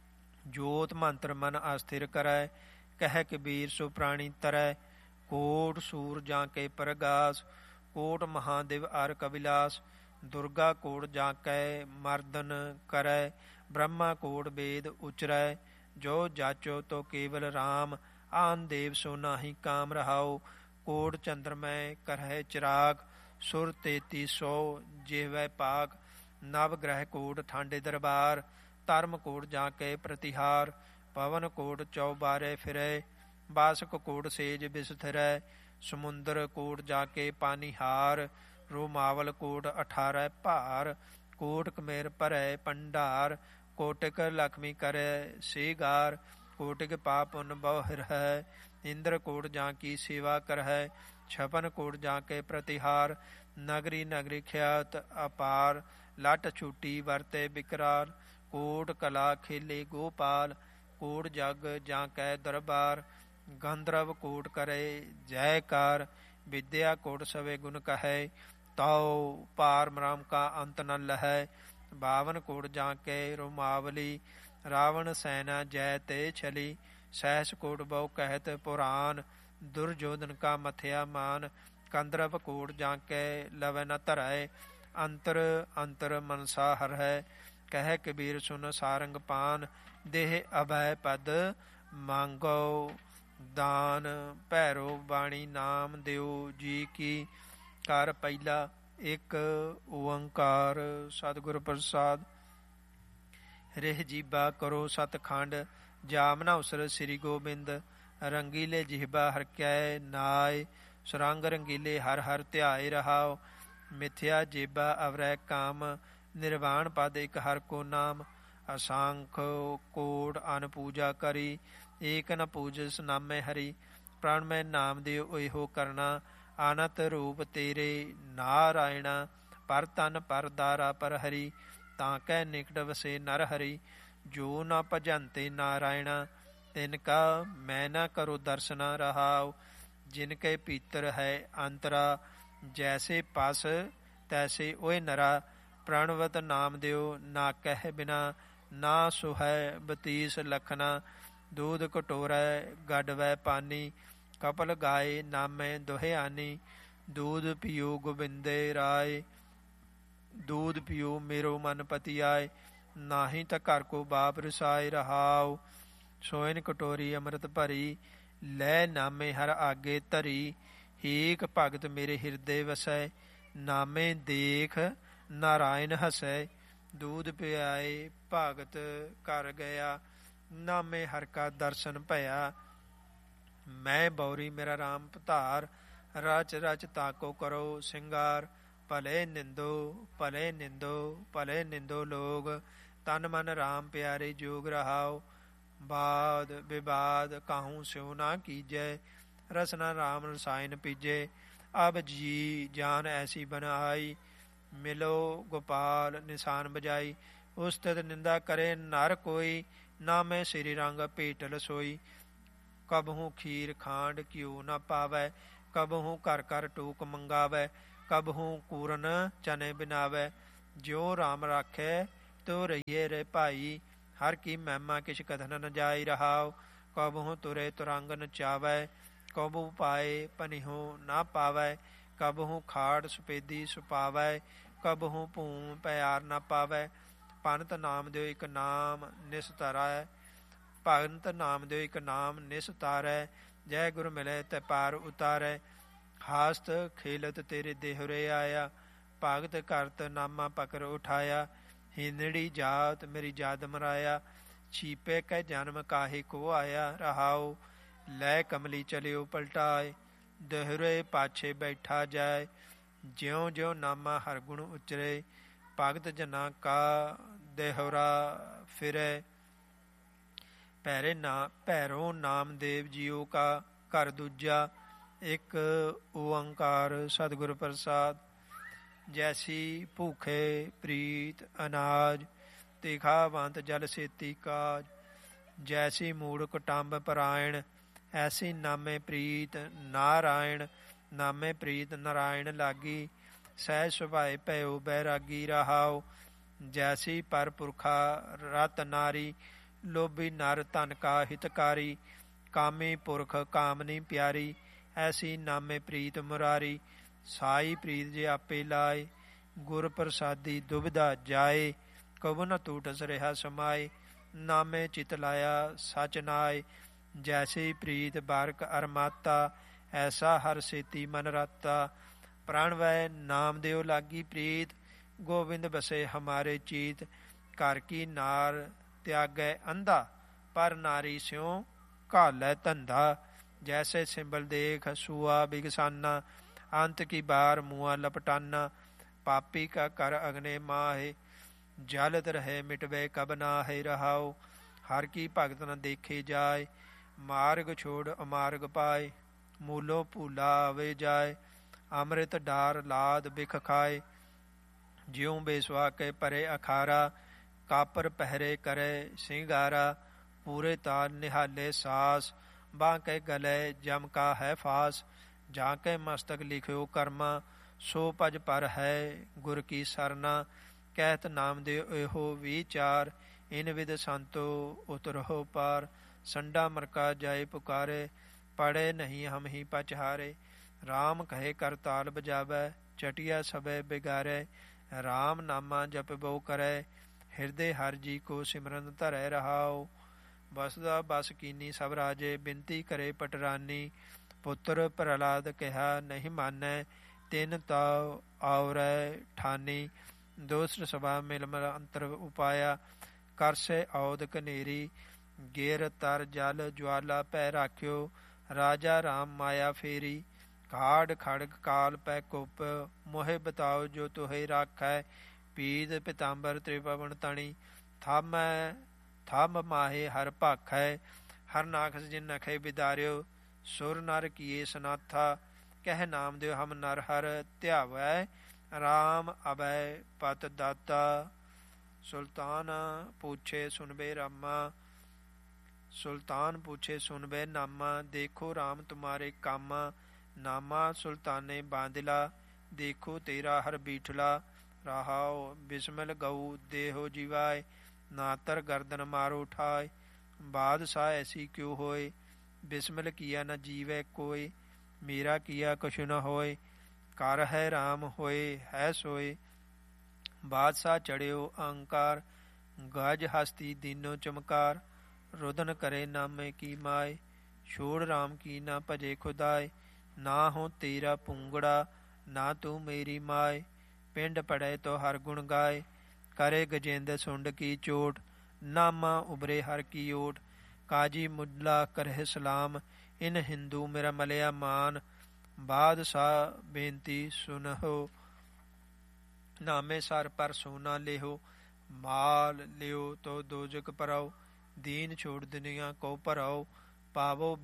ਜੋਤ ਮੰਤਰ ਮਨ ਅਸਥਿਰ ਕਰੈ, ਕਹਿ ਕਬੀਰ ਸੋ ਪ੍ਰਾਣੀ ਤਰੈ। ਕੋਟ ਸੂਰ ਜਾਂ ਕੇ ਪ੍ਰਗਾਸ, ਕੋਟ ਮਹਾਦੇਵ ਅਰ ਕਬਿਲਾਸ। ਦੁਰਗਾ ਕੋਟ ਜਾਂ ਕੈ ਮਰਦਨ ਕਰੈ, ਬ੍ਰਹਮਾ ਕੋਟ ਵੇਦ ਉਚਰੈ। ਜੋ ਜਾਚੋ ਤੋ ਕੇਵਲ ਰਾਮ, ਆਨ ਦੇਵ ਸੋ ਨਾਹੀ ਕਾਮ। ਰਹਾਉ ਕੋਟ ਚੰਦਰਮੈ ਕਰਹਿ ਚਿਰਾਗ, ਸੁਰ 3300 ਜਿਹਵੈ ਪਾਕ। ਨਵ ਗ੍ਰਹਿ ਕੋਟ ਠਾਂਡੇ ਦਰਬਾਰ, ਧਰਮ ਕੋਟ ਜਾਂ ਕੇ ਪ੍ਰਤਿਹਾਰ। ਪਵਨ ਕੋਟ ਚੌਬਾਰੇ ਫਿਰੈ, ਬਾਸਕ ਕੋਟ ਸੇਜ ਬਿਸਥਿਰੈ। ਸਮੁੰਦਰ ਕੋਟ ਜਾ ਕੇ ਪਾਨੀਹਾਰ, ਰੋਮਾਵਲ ਕੋਟ 18 ਭਾਰ। ਕੋਟ ਕਮੇਰ ਭਰੈ ਭੰਡਾਰ, ਕੋਟਿਕ ਲਖਮੀ ਕਰੈ ਸੀਗਾਰ। ਕੋਟਿਕ ਪਾਪੁਨ ਬਹੁ ਹਿਰਹੈ, ਇੰਦਰ ਕੋਟ ਜਾਂ ਕੀ ਸੇਵਾ ਕਰਹੈ। ਛਪਨ ਕੋਟ ਜਾਂ ਕੇ ਪ੍ਰਤਿਹਾਰ, ਨਗਰੀ ਨਗਰੀ ਖਿਆਤ ਅਪਾਰ। ਲੱਟ ਛੂਟੀ ਵਰਤੇ ਬਿਕਰਾਲ, ਕੋਟ ਕਲਾ ਖੇਲੇ ਗੋਪਾਲ। ਕੋਟ ਜਗ ਜਾਂ ਕੈ ਦਰਬਾਰ, ਗੰਧਰਵ ਕੋਟ ਕਰੇ ਜੈਕਾਰ। ਵਿਦਿਆ ਕੋਟ ਸਵੇ ਗੁਣ ਕਹੈ, ਤਉ ਪਾਰ ਬ੍ਰਹਮ ਕਾ ਅੰਤ ਨ ਲਹੈ। ਬਾਵਨ ਕੋਟ ਜਾਂ ਕੇ ਰੋਮਾਵਲੀ, ਰਾਵਣ ਸੈਨਾ ਜੈ ਤੇ ਛਲੀ। ਸਹਿਸ ਕੋਟ ਬਹੁ ਕਹਿਤ ਪੁਰਾਨ, ਦੁਰਜੋਧਨ ਕਾ ਮਥਿਆ ਮਾਨ। ਕੰਦਰਵ ਕੋਟ ਜਾਂ ਕੇ ਲਵੈ ਨ ਧਰੈ, ਅੰਤਰ ਅੰਤਰ ਮਨਸਾ ਹਰੈ। ਕਹਿ ਕਬੀਰ ਸੁਨ ਸਾਰੰਗ ਪਾਨ, ਦੇਹ ਅਭੈ ਪਦ ਮੰਗੋ ਦਾਨ। ਭੈਰੋ ਬਾਣੀ ਨਾਮ ਦਿਓ ਜੀ ਕੀ, ਘਰ ਪਹਿਲਾ ਇੱਕ ਓੰਕਾਰ ਸਤਿਗੁਰ ਪ੍ਰਸਾਦ। ਰਿਹ ਜੀਬਾ ਕਰੋ ਸਤਖੰਡ, ਜਾਮਨਾ ਉਸਰ ਸ੍ਰੀ ਗੋਬਿੰਦ। ਰੰਗੀਲੇ ਜਿਹਬਾ ਹਰ ਕੈ ਨਾਏ, ਸੁਰੰਗ ਰੰਗੀਲੇ ਹਰ ਹਰ ਧਿਆਏ। ਰਹਾਉ ਮਿਥਿਆ ਜੇਬਾ ਅਵਰੈ ਕਾਮ, ਨਿਰਵਾਣ ਪਦ ਇਕ ਹਰ ਕੋ ਨਾਮ। ਅਸੰਖ ਕੋਟ ਅਨ ਪੂਜਾ ਕਰੀ, ਏਕ ਨ ਪੂਜਸ ਨਾਮੈ ਹਰੀ। ਪ੍ਰਣ ਮੈਂ ਨਾਮ ਦਿਓ ਇਹੋ ਕਰਨਾ, ਆਨਤ ਰੂਪ ਤੇਰੇ ਨਾਰਾਇਣਾ। ਪਰ ਤਨ ਪਰ ਦਾਰਾ ਪਰ ਹਰੀ, ਤਾਂ ਕੈ ਨਿਕਟ ਵਸੇ ਨਰ ਹਰੀ। ਜੋ ਨ ਭਜੰਤੇ ਨਾਰਾਇਣਾ, ਤਿਨ ਕਾ ਮੈਂ ਨ ਕਰੋ ਦਰਸ਼ਨਾ। ਰਹਾਉ ਜਿਨ ਕੇ ਭੀਤਰ ਹੈ ਅੰਤਰਾ, ਜੈਸੇ ਪਸ ਤੈਸੇ ਓਏ ਨਰਾ। ਪ੍ਰਣਵਤ ਨਾਮ ਦਿਓ ਨਾ ਕਹਿ ਬਿਨਾ, ਨਾ ਸੁਹੈ ਬਤੀਸ ਲਖਨਾ। ਦੂਧ ਕਟੋਰੈ ਗੜਵੈ ਪਾਨੀ, ਕਪਲ ਗਾਏ ਨਾਮੈ ਦੁਹਿਆਨੀ। ਦੂਧ ਪੀਓ ਗੋਬਿੰਦੇ ਰਾਏ, ਦੂਧ ਪੀਓ ਮੇਰੋ ਮਨ ਪਤੀ ਆਏ। ਨਾਹੀ ਤਾਂ ਘਰ ਕੋ ਬਾਪ ਰਸਾਏ। ਰਹਾਉ ਸੋਇਨ ਕਟੋਰੀ ਅੰਮ੍ਰਿਤ ਭਰੀ, ਲੈ ਨਾਮੇ ਹਰ ਆਗੇ ਧਰੀ। ਏਕ ਭਗਤ ਮੇਰੇ ਹਿਰਦੇ ਵਸੈ, ਨਾਮੇ ਦੇਖ ਨਾਰਾਇਣ ਹਸੈ। ਦੂਧ ਪਿਆਏ ਭਗਤ ਕਰ ਗਿਆ, ਨਾਮੇ ਹਰ ਕਾ ਦਰਸ਼ਨ ਭਇਆ। ਮੈਂ ਬੌਰੀ ਮੇਰਾ ਰਾਮ ਪਧਾਰ, ਰਚ ਰਚ ਤਾਕੋ ਕਰੋ ਸਿੰਗਾਰ। ਭਲੇ ਨਿੰਦੋ ਭਲੇ ਨਿੰਦੋ ਭਲੇ ਨਿੰਦੋ ਲੋਗ, ਤਨ ਮਨ ਰਾਮ ਪਿਆਰੇ ਜੋਗ। ਰਹਾਉ ਬਾਦ ਵਿਵਾਦ ਕਾਹੂ ਸਿਉ ਨਾ ਕੀਜੈ, ਰਸਨਾ ਰਾਮ ਰਸਾਇਨ ਪੀਜੇ। ਅਬ ਜੀ ਜਾਨ ਐਸੀ ਬਨਾਈ, ਮਿਲੋ ਗੋਪਾਲ ਨਿਸ਼ਾਨ ਬਜਾਈ। ਉਸਤਤ ਨਿੰਦਾ ਕਰੇ ਨਰ ਕੋਈ, ਨਾਮੇ ਸ੍ਰੀ ਰੰਗ ਭੇਟ ਲਸੋਈ। ਕਬਹੂ ਖੀਰ ਖਾਂਡ ਘਿਓ ਨ ਪਾਵੈ, ਕਬਹੂ ਘਰ ਘਰ ਟੂਕ ਮੰਗਾਵੈ, ਕਬਹੂ ਕੂਰਨ ਚਨੇ ਬਿਨਾਵੈ। ਜਿਉ ਰਾਮ ਰਾਖੈ ਤਿਉ ਰਹੀਏ ਰੇ ਭਾਈ, ਹਰ ਕੀ ਮਹਿਮਾ ਕਿਛ ਕਥਨ ਨ ਜਾਈ ਰਹਾਉ। ਕਬਹੂ ਤੁਰੇ ਤੁਰੰਗ ਨਚਾਵੈ, ਕਬਹੂ ਪਾਏ ਪਨਿਹੋ ਨਾ ਪਾਵੈ, ਕਬਹੂ ਖਾੜ ਸੁਪੇਦੀ ਸੁਪਾਵੈ, ਕਬਹੂ ਭੂਮ ਪਿਆਰ ਨਾ ਪਾਵੈ। ਪੰਤ ਨਾਮ ਦਿਓ ਇਕ ਨਾਮ ਨਿਸਤਾਰੈ, ਭਗਤ ਨਾਮ ਦਿਓ ਇਕ ਨਾਮ ਨਿਸਤਾਰੈ। ਜੈ ਗੁਰ ਮਿਲੈ ਤੈ ਪਾਰ ਉਤਾਰੈ, ਹਾਸਤ ਖੇਲਤ ਤੇਰੇ ਦੇਹੁਰੇ ਆਇਆ। ਭਗਤ ਕਰਤ ਨਾਮਾ ਪਕਰ ਉਠਾਇਆ, ਹਿੰਦੜੀ ਜਾਤ ਮੇਰੀ ਜਾਦ ਮਰਾਇਆ। ਛੀਪੇ ਕੈ ਜਨਮ ਕਾਹੇ ਕੋ ਆਇਆ ਰਹਾਉ, ਲੈ ਕਮਲੀ ਚਲਿਓ ਪਲਟਾਏ। ਦੇਹੁਰੇ ਪਾਛੇ ਬੈਠਾ ਜਾਏ, ਜਿਉ ਜਿਉ ਨਾਮਾ ਹਰ ਗੁਣ ਉਚਰੇ। ਭਗਤ ਜਨਾ ਕਾ ਦੇਹੁਰਾ ਫਿਰੈ, ਭੈਰੋ ਨਾਮ ਦੇਵ ਜੀਓ ਕਾ ਘਰ ਦੂਜਾ। ਇੱਕ ਓੰਕਾਰ ਸਤਿਗੁਰ ਪ੍ਰਸਾਦ। ਜੈਸੀ ਭੂਖੇ ਪ੍ਰੀਤ ਅਨਾਜ, ਤਿਖਾ ਵੰਤ ਜਲ ਸੇਤੀ ਕਾਜ। ਜੈਸੀ ਮੂੜ ਕੁਟੰਬ ਪਰਾਇਣ, ਐਸੀ ਨਾਮੇ ਪ੍ਰੀਤ ਨਾਰਾਇਣ। ਨਾਮੇ ਪ੍ਰੀਤ ਨਾਰਾਇਣ ਲਾਗੀ, ਸਹਿਜ ਸੁਭਾਏ ਭਇਓ ਬੈਰਾਗੀ ਰਹਾਉ। ਜੈਸੀ ਪਰ ਪੁਰਖਾ ਰਤ ਨਾਰੀ, ਲੋਭੀ ਨਰ ਧਨ ਕਾ ਹਿਤਕਾਰੀ। ਕਾਮੀ ਪੁਰਖ ਕਾਮਨੀ ਪਿਆਰੀ, ਐਸੀ ਨਾਮੇ ਪ੍ਰੀਤ ਮੁਰਾਰੀ। ਸਾਈ ਪ੍ਰੀਤ ਜੇ ਆਪੇ ਲਾਏ, ਗੁਰ ਪ੍ਰਸਾਦੀ ਦੁਬਿਧਾ ਜਾਏ। ਕਬੁ ਨ ਟੂਟਸ ਰਿਹਾ ਸਮਾਏ, ਨਾਮੇ ਚਿਤ ਲਾਇਆ ਸਚ ਨਾਏ। ਜੈਸੀ ਪ੍ਰੀਤ ਬਾਰਕ ਅਰਮਾਤਾ, ਐਸਾ ਹਰ ਸੇਤੀ ਮਨ ਰਾਤਾ। ਪ੍ਰਣ ਵੈ ਨਾਮ ਦਿਓ ਲਾਗੀ ਪ੍ਰੀਤ, ਗੋਬਿੰਦ ਬਸੇ ਹਮਾਰੇ ਚੀਤ। ਘਰ ਕੀ ਨਾਰ ਤਿਆਗੈ ਅੰਧਾ, ਪਰ ਨਾਰੀ ਸਿਉ ਘਾਲੈ ਧੰਦਾ। ਜੈਸੇ ਸਿੰਬਲ ਦੇਖ ਸੂਆ ਬਿਗਸਾਨਾ, ਅੰਤ ਕੀ ਬਾਰ ਮੁਆ ਲਪਟਾਨਾ। ਪਾਪੀ ਕਾ ਕਰ ਅਗਨੇ ਮਾਹੇ, ਜਲਤ ਰਹੇ ਮਿਟਵੇ ਕਬ ਨਾਹੇ ਰਹਾਉ। ਹਰ ਕੀ ਭਗਤ ਨ ਦੇਖੇ ਜਾਏ, ਮਾਰਗ ਛੋੜ ਅਮਾਰਗ ਪਾਏ। ਮੂਲੋ ਭੂਲਾ ਆਵੇ ਜਾਏ, ਅੰਮ੍ਰਿਤ ਡਾਰ ਲਾਦ ਬਿਖ ਖਾਏ। ਜਿਉ ਬੇਸਵਾ ਕੇ ਪਰੇ ਅਖਾਰਾ, ਕਾਪਰ ਪਹਿਰੇ ਕਰੇ ਸਿੰਗਾਰਾ। ਪੂਰੇ ਤਾਲ ਨਿਹਾਲੇ ਸਾਸ, ਬਾਂਹ ਕੇ ਗਲੇ ਜਮ ਕਾ ਹੈ ਫਾਸ। ਜਾਂ ਕੇ ਮਸਤਕ ਲਿਖਿਓ ਕਰਮਾ, ਸੋ ਭਜ ਪਰ ਹੈ ਗੁਰ ਕੀ ਸਰਨਾ। ਕਹਿਤ ਨਾਮ ਦੇ ਇਹੋ ਵਿਚਾਰ, ਇਨ ਵਿਦ ਸੰਤੋ ਉਤਰਹੁ ਪਾਰ। ਸੰਡਾ ਮਰਕਾ ਜਾਏ ਪੁਕਾਰੇ, ਪੜੇ ਨਹੀਂ ਹਮ ਹੀ ਪਚਹਾਰੇ। ਰਾਮ ਕਹੇ ਕਰ ਤਾਲ ਬਜਾਵੈ, ਚਟਿਆ ਸਭੈ ਬਿਗਾਰੈ। ਰਾਮ ਨਾਮਾ ਜਪਬੋ ਕਰੈ, ਹਿਰਦੇ ਹਰ ਜੀ ਕੋ ਸਿਮਰਨ ਧਰੈ ਰਹਾਉ। ਬਸਦਾ ਬਸ ਕੀਨੀ ਸਭ ਰਾਜੇ, ਬਿਨਤੀ ਕਰੇ ਪਟਰਾਨੀ। ਪੁੱਤਰ ਪ੍ਰਹਲਾਦ ਕਿਹਾ ਨਹੀਂ ਮਾਨੈ, ਤਿਨ ਤਾਉ ਆਉਰੈ ਠਾਨੀ। ਦੋਸਤ ਸਭਾ ਮਿਲ ਮਲ ਅੰਤਰ ਉਪਾਇਆ, ਕਰਸੇ ਔਦ ਕਨੇਰੀ। ਗੇਰ ਤਰ ਜਲ ਜਵਾਲਾ ਪੈ ਰਾਖਿਓ, ਰਾਜਾ ਰਾਮ ਮਾਇਆ ਫੇਰੀ। ਕਾਢ ਖੜਗ ਕਾਲ ਪੈ ਕੁਪ, ਮੋਹਿ ਬਤਾਓ ਜੋ ਤੁਹੇ ਰਾਖੈ। ਪੀਦ ਪਿਤਾੰਬਰ ਤ੍ਰਿਪਵਨ ਤਣੀ, ਥੰਮ ਮਾਹੇ ਹਰ ਭਾਖੈ। ਹਰ ਨਾਖਸ ਜਿਨ ਨਖੇ ਬਿਦਾਰਿਓ, ਸੁਰ ਨਰ ਕੀਏ ਸਨਾਥਾ। ਕਹਿ ਨਾਮ ਦਿਓ ਹਮ ਨਰ ਹਰ ਧਿਆਵੈ, ਰਾਮ ਅਭੈ ਪਤ ਦਾਤਾ। ਸੁਲਤਾਨ ਪੁੱਛੇ ਸੁਨਬੇ ਰਾਮਾ, ਸੁਲਤਾਨ ਪੁੱਛੇ ਸੁਨਬੇ ਨਾਮਾ। ਦੇਖੋ ਰਾਮ ਤੁਮਾਰੇ ਕਾਮਾ, ਨਾਮਾ ਸੁਲਤਾਨੇ ਬਾਂਦਿਲਾ। ਦੇਖੋ ਤੇਰਾ ਹਰ ਬੀਠਲਾ ਰਹਾਉ। ਬਿਸਮਿਲ ਗਊ ਦੇਹੋ ਜੀਵਾਏ, ਨਾਤਰ ਗਰਦਨ ਮਾਰੋ ਠਾਏ। ਬਾਦਸ਼ਾਹ ਐਸੀ ਕਿਉ ਹੋਏ, ਬਿਸਮਿਲ ਕੀਆ ਨ ਜੀਵੈ ਕੋਇ। ਮੇਰਾ ਕੀਆ ਕਛੁ ਨ ਹੋਏ, ਕਰ ਹੈ ਰਾਮ ਹੋਏ ਹੈ ਸੋਏ। ਬਾਦਸ਼ਾਹ ਚੜਿਓ ਅਹੰਕਾਰ, ਗਜ ਹਸਤੀ ਦੀਨੋ ਚਮਕਾਰ। ਰੁਦਨ ਕਰੇ ਨਾਮੇ ਕੀ ਮਾਏ, ਛੋੜ ਰਾਮ ਕੀ ਨਾ ਭਜੇ ਖੁਦਾਏ। ਨਾ ਹੋ ਤੇਰਾ ਪੂੰਗੜਾ, ਨਾ ਤੂੰ ਮੇਰੀ ਮਾਏ। ਪਿੰਡ ਪੜੈ ਤੋ ਹਰ ਗੁਣ ਗਾਏ, ਕਰੇ ਗਜੇਂਦਰ ਸੁੰਡ ਕੀ ਚੋਟ। ਨਾਮਾ ਉਬਰੇ ਹਰ ਕੀ ਓਟ, ਕਾਜੀ ਮੁੱਲਾ ਕਰਹਿ ਸਲਾਮ। ਇਨ ਹਿੰਦੂ ਮੇਰਾ ਮਲਿਆ ਮਾਨ, ਬਾਦਸ਼ਾਹ ਬੇਨਤੀ ਸੁਨਹੁ। ਨਾਮੇ ਸਰ ਪਰ ਸੋਨਾ ਲਿਹੋ, ਮਾਲ ਲਿਓ ਤੋ ਦੋਜਕ ਪਰਾਓ। ਦੀਨ ਛੋੜ ਦੁਨੀਆ ਕੋ ਭਰਾਓ, ਪਾਵੋ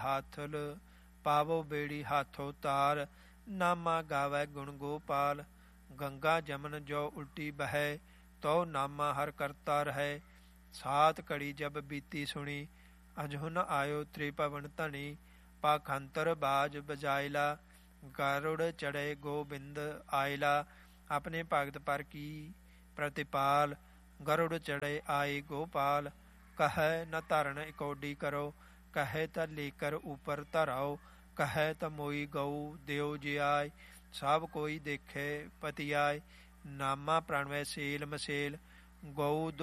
ਬੇੜੀ ਹਾਥੋ ਤਾਰ। ਨਾਮਾ ਗਾਵੈ ਗੁਣ ਗੋਪਾਲ, ਗੰਗਾ ਜਮਨ ਜੋ ਉਲਟੀ ਬਹੈ। ਤਉ ਨਾਮਾ ਹਰ ਕਰਤਾ ਰਹੈ। ਸਾਤ ਘੜੀ ਜਬ ਬੀਤੀ ਸੁਣੀ, ਅਜਹੁਨ ਆਇਓ ਤ੍ਰਿਭਵਨ ਧਣੀ। ਪਾਖੰਤਰ ਬਾਜ ਬਜਾਇਲਾ, ਗਰੁੜ ਚੜ੍ਹੇ ਗੋਬਿੰਦ ਆਇਲਾ। ਆਪਣੇ ਭਗਤ ਪਰ ਕੀ ਪ੍ਰਤਿਪਾਲ, ਗਰੁੜ ਚੜ੍ਹੇ ਆਏ ਗੋਪਾਲ। ਕਹੈ ਨ ਧਰਨ ਇਕੋਡੀ ਕਰੋ, ਕਹੈ ਤ ਲੇਕਰ ਉਪਰ ਧਰਾਓ। ਕਹੈ ਤ ਮੋਈ ਗਊ ਦਿਓ ਜਿਆਇ, ਸਭ ਕੋਈ ਦੇਖੇ ਪਤਿਆਇ। ਨਾਮਾ ਪ੍ਰਣਵੈ ਸੇਲ ਮਸੇਲ, ਗਊ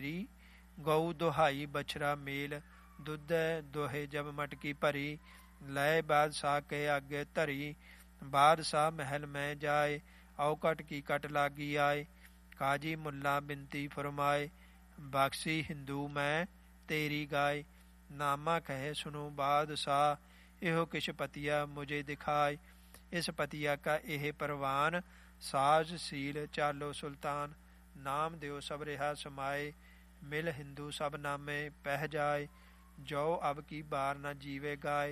ਦੁਹਾਈ ਬਛਰਾ ਮੇਲ। ਦੁੱਧੈ ਦੋਹੇ ਜਬ ਮਟਕੀ ਭਰੀ, ਲੈ ਬਾਦਸ਼ਾਹ ਕੇ ਆਗੇ ਧਰੀ। ਬਾਦਸ਼ਾਹ ਮਹਿਲ ਮੈਂ ਜਾਏ, ਔਕਟ ਕੀ ਕਟ ਲਾਗੀ ਆਏ। ਕਾਜੀ ਮੁੱਲਾ ਬਿਨਤੀ ਫਰਮਾਏ, ਬਖਸ਼ੀ ਹਿੰਦੂ ਮੈਂ ਤੇਰੀ ਗਾਏ। ਨਾਮਾ ਕਹੇ ਸੁਨੋ ਬਾਦਸ਼ਾਹ, ਇਹੋ ਕਿਛ ਪਤੀਆ ਮੁਝੇ ਦਿਖਾਏ। ਇਸ ਪਤੀਆ ਕਾ ਇਹ ਪਰਵਾਨ, ਸਾਜ ਸੀਲ ਚਾਲੋ ਸੁਲਤਾਨ। ਨਾਮ ਦਿਓ ਸਭ ਰਿਹਾ ਸਮਾਏ, ਮਿਲ ਹਿੰਦੂ ਸਭ ਨਾਮੇ ਪਹਿ ਜਾਏ। ਜੋ ਅਬ ਕੀ ਬਾਰ ਨ ਜੀਵੇ ਗਾਏ,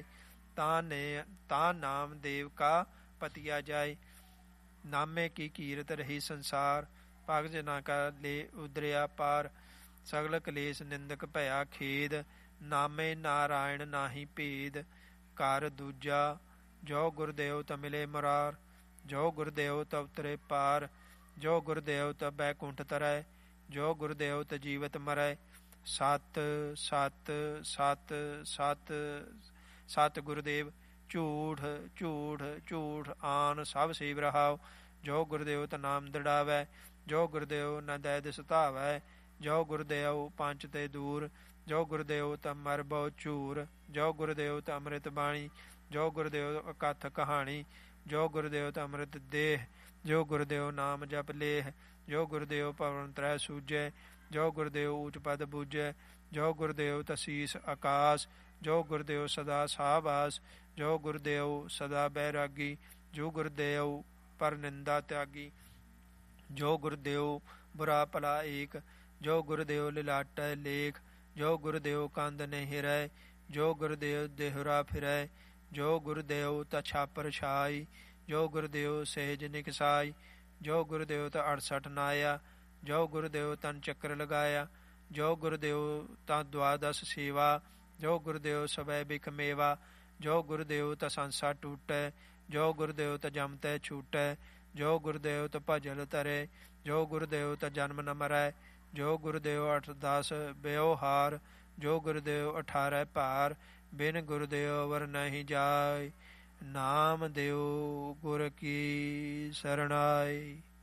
ਤਾਂ ਨਾਮ ਦੇਵ ਕਾ ਪਤੀਆ ਜਾਏ। ਨਾਮੇ ਕੀ ਕੀਰਤ ਰਹੀ ਸੰਸਾਰ, ਭਗਤ ਜਨਾ ਕਾ ਲੈ ਉਦਰਿਆ ਪਾਰ। ਸਗਲ ਕਲੇਸ਼ ਨਿੰਦਕ ਭਇਆ ਖੇਦ, ਨਾਮੇ ਨਾਰਾਇਣ ਨਾਹੀ ਭੇਦ। ਘਰ ਦੂਜਾ ਜੋ ਗੁਰਦੇਵ ਤ ਮਿਲੇ ਮੁਰਾਰ, ਜੋ ਗੁਰਦੇਵ ਤ ਉਤਰੇ ਪਾਰ। ਜੋ ਗੁਰਦੇਵ ਤ ਬੈਕੁੰਠ ਤਰੈ, ਜੋ ਗੁਰਦੇਵ ਤ ਜੀਵਤ ਮਰੈ। ਸਤ ਸਤ ਸਤ ਸਤ ਸਤ ਗੁਰਦੇਵ, ਝੂਠ ਝੂਠ ਝੂਠ ਆਨ ਸਭ ਸੇਵ ਰਹਾਉ। ਜੋ ਗੁਰਦੇਵ ਤ ਨਾਮ ਦ੍ਰਿੜਾਵੈ, ਜੋ ਗੁਰਦੇਵ ਨ ਦੈਦ ਸਤਾਵੈ। ਜੋ ਗੁਰਦੇਵ ਪੰਚ ਤੇ ਦੂਰ, ਜੋ ਗੁਰਦੇਵ ਤ ਮਰ ਬਹੁ ਝੂਰ। ਜੋ ਗੁਰਦੇਵ ਤ ਅੰਮ੍ਰਿਤ ਬਾਣੀ, ਜੋ ਗੁਰਦੇਵ ਅਕਥ ਕਹਾਣੀ। ਜੋ ਗੁਰਦੇਵ ਤ ਅੰਮ੍ਰਿਤ ਦੇਹ, ਜੋ ਗੁਰਦੇਵ ਨਾਮ ਜਪ ਲੇਹ। ਜੋ ਗੁਰਦੇਵ ਭਵਨ ਤਰੈ ਸੂਝੈ, ਜੋ ਗੁਰਦੇਵ ਊਚ ਪਦ ਬੂਝੈ। ਜੋ ਗੁਰਦੇਵ ਤ ਸੀਸ ਆਕਾਸ, ਜੋ ਗੁਰਦੇਵ ਸਦਾ ਸਾਬਾਸ। ਜੋ ਗੁਰਦੇਵ ਸਦਾ ਬੈਰਾਗੀ, ਜੋ ਗੁਰਦੇਵ ਪਰ ਨਿੰਦਾ ਤਿਆਗੀ। ਜੋ ਗੁਰਦੇਵ ਬੁਰਾ ਭਲਾ ਏਕ, ਜੋ ਗੁਰਦੇਵ ਲਿਲਾਟੈ ਲੇਖ। ਜੋ ਗੁਰਦੇਵ ਕੰਦ ਨਹੀਂ ਰਹਿ, ਜੋ ਗੁਰਦੇਵ ਦੇਹੁਰਾ ਫਿਰੈ। ਜੋ ਗੁਰਦੇਵ ਤ ਛਾਪਰ ਛਾਈ, ਜੋ ਗੁਰਦੇਵ ਸਹਿਜ ਨਿਕਸਾਈ। ਜੋ ਗੁਰਦੇਵ ਤ 68 ਨਾਇਆ, ਜੋ ਗੁਰਦੇਵ ਤਨ ਚੱਕਰ ਲਗਾਇਆ। ਜੋ ਗੁਰਦੇਵ ਤ ਦੁਆਦਸ ਸੇਵਾ, ਜੋ ਗੁਰਦੇਵ ਸਵੈ ਬਿਖ ਮੇਵਾ। ਜੋ ਗੁਰਦੇਵ ਤ ਸੰਸਾ ਟੂਟੈ, ਜੋ ਗੁਰਦੇਵ ਤ ਜਮ ਤੈ ਛੂਟੈ। ਜੋ ਗੁਰਦੇਵ ਤ ਭਜਲ ਧਰੈ, ਜੋ ਗੁਰਦੇਵ ਤ ਜਨਮ ਨ ਮਰੈ। ਜੋ ਗੁਰਦੇਵ 8 10 ਬਿਵਹਾਰ, ਜੋ ਗੁਰਦੇਵ 18 ਭਾਰ। ਬਿਨ ਗੁਰਦੇਵ ਅਵਰ ਨਹੀਂ ਜਾਇ, ਨਾਮ ਦਿਓ ਗੁਰ ਕੀ ਸਰਣਾਈ।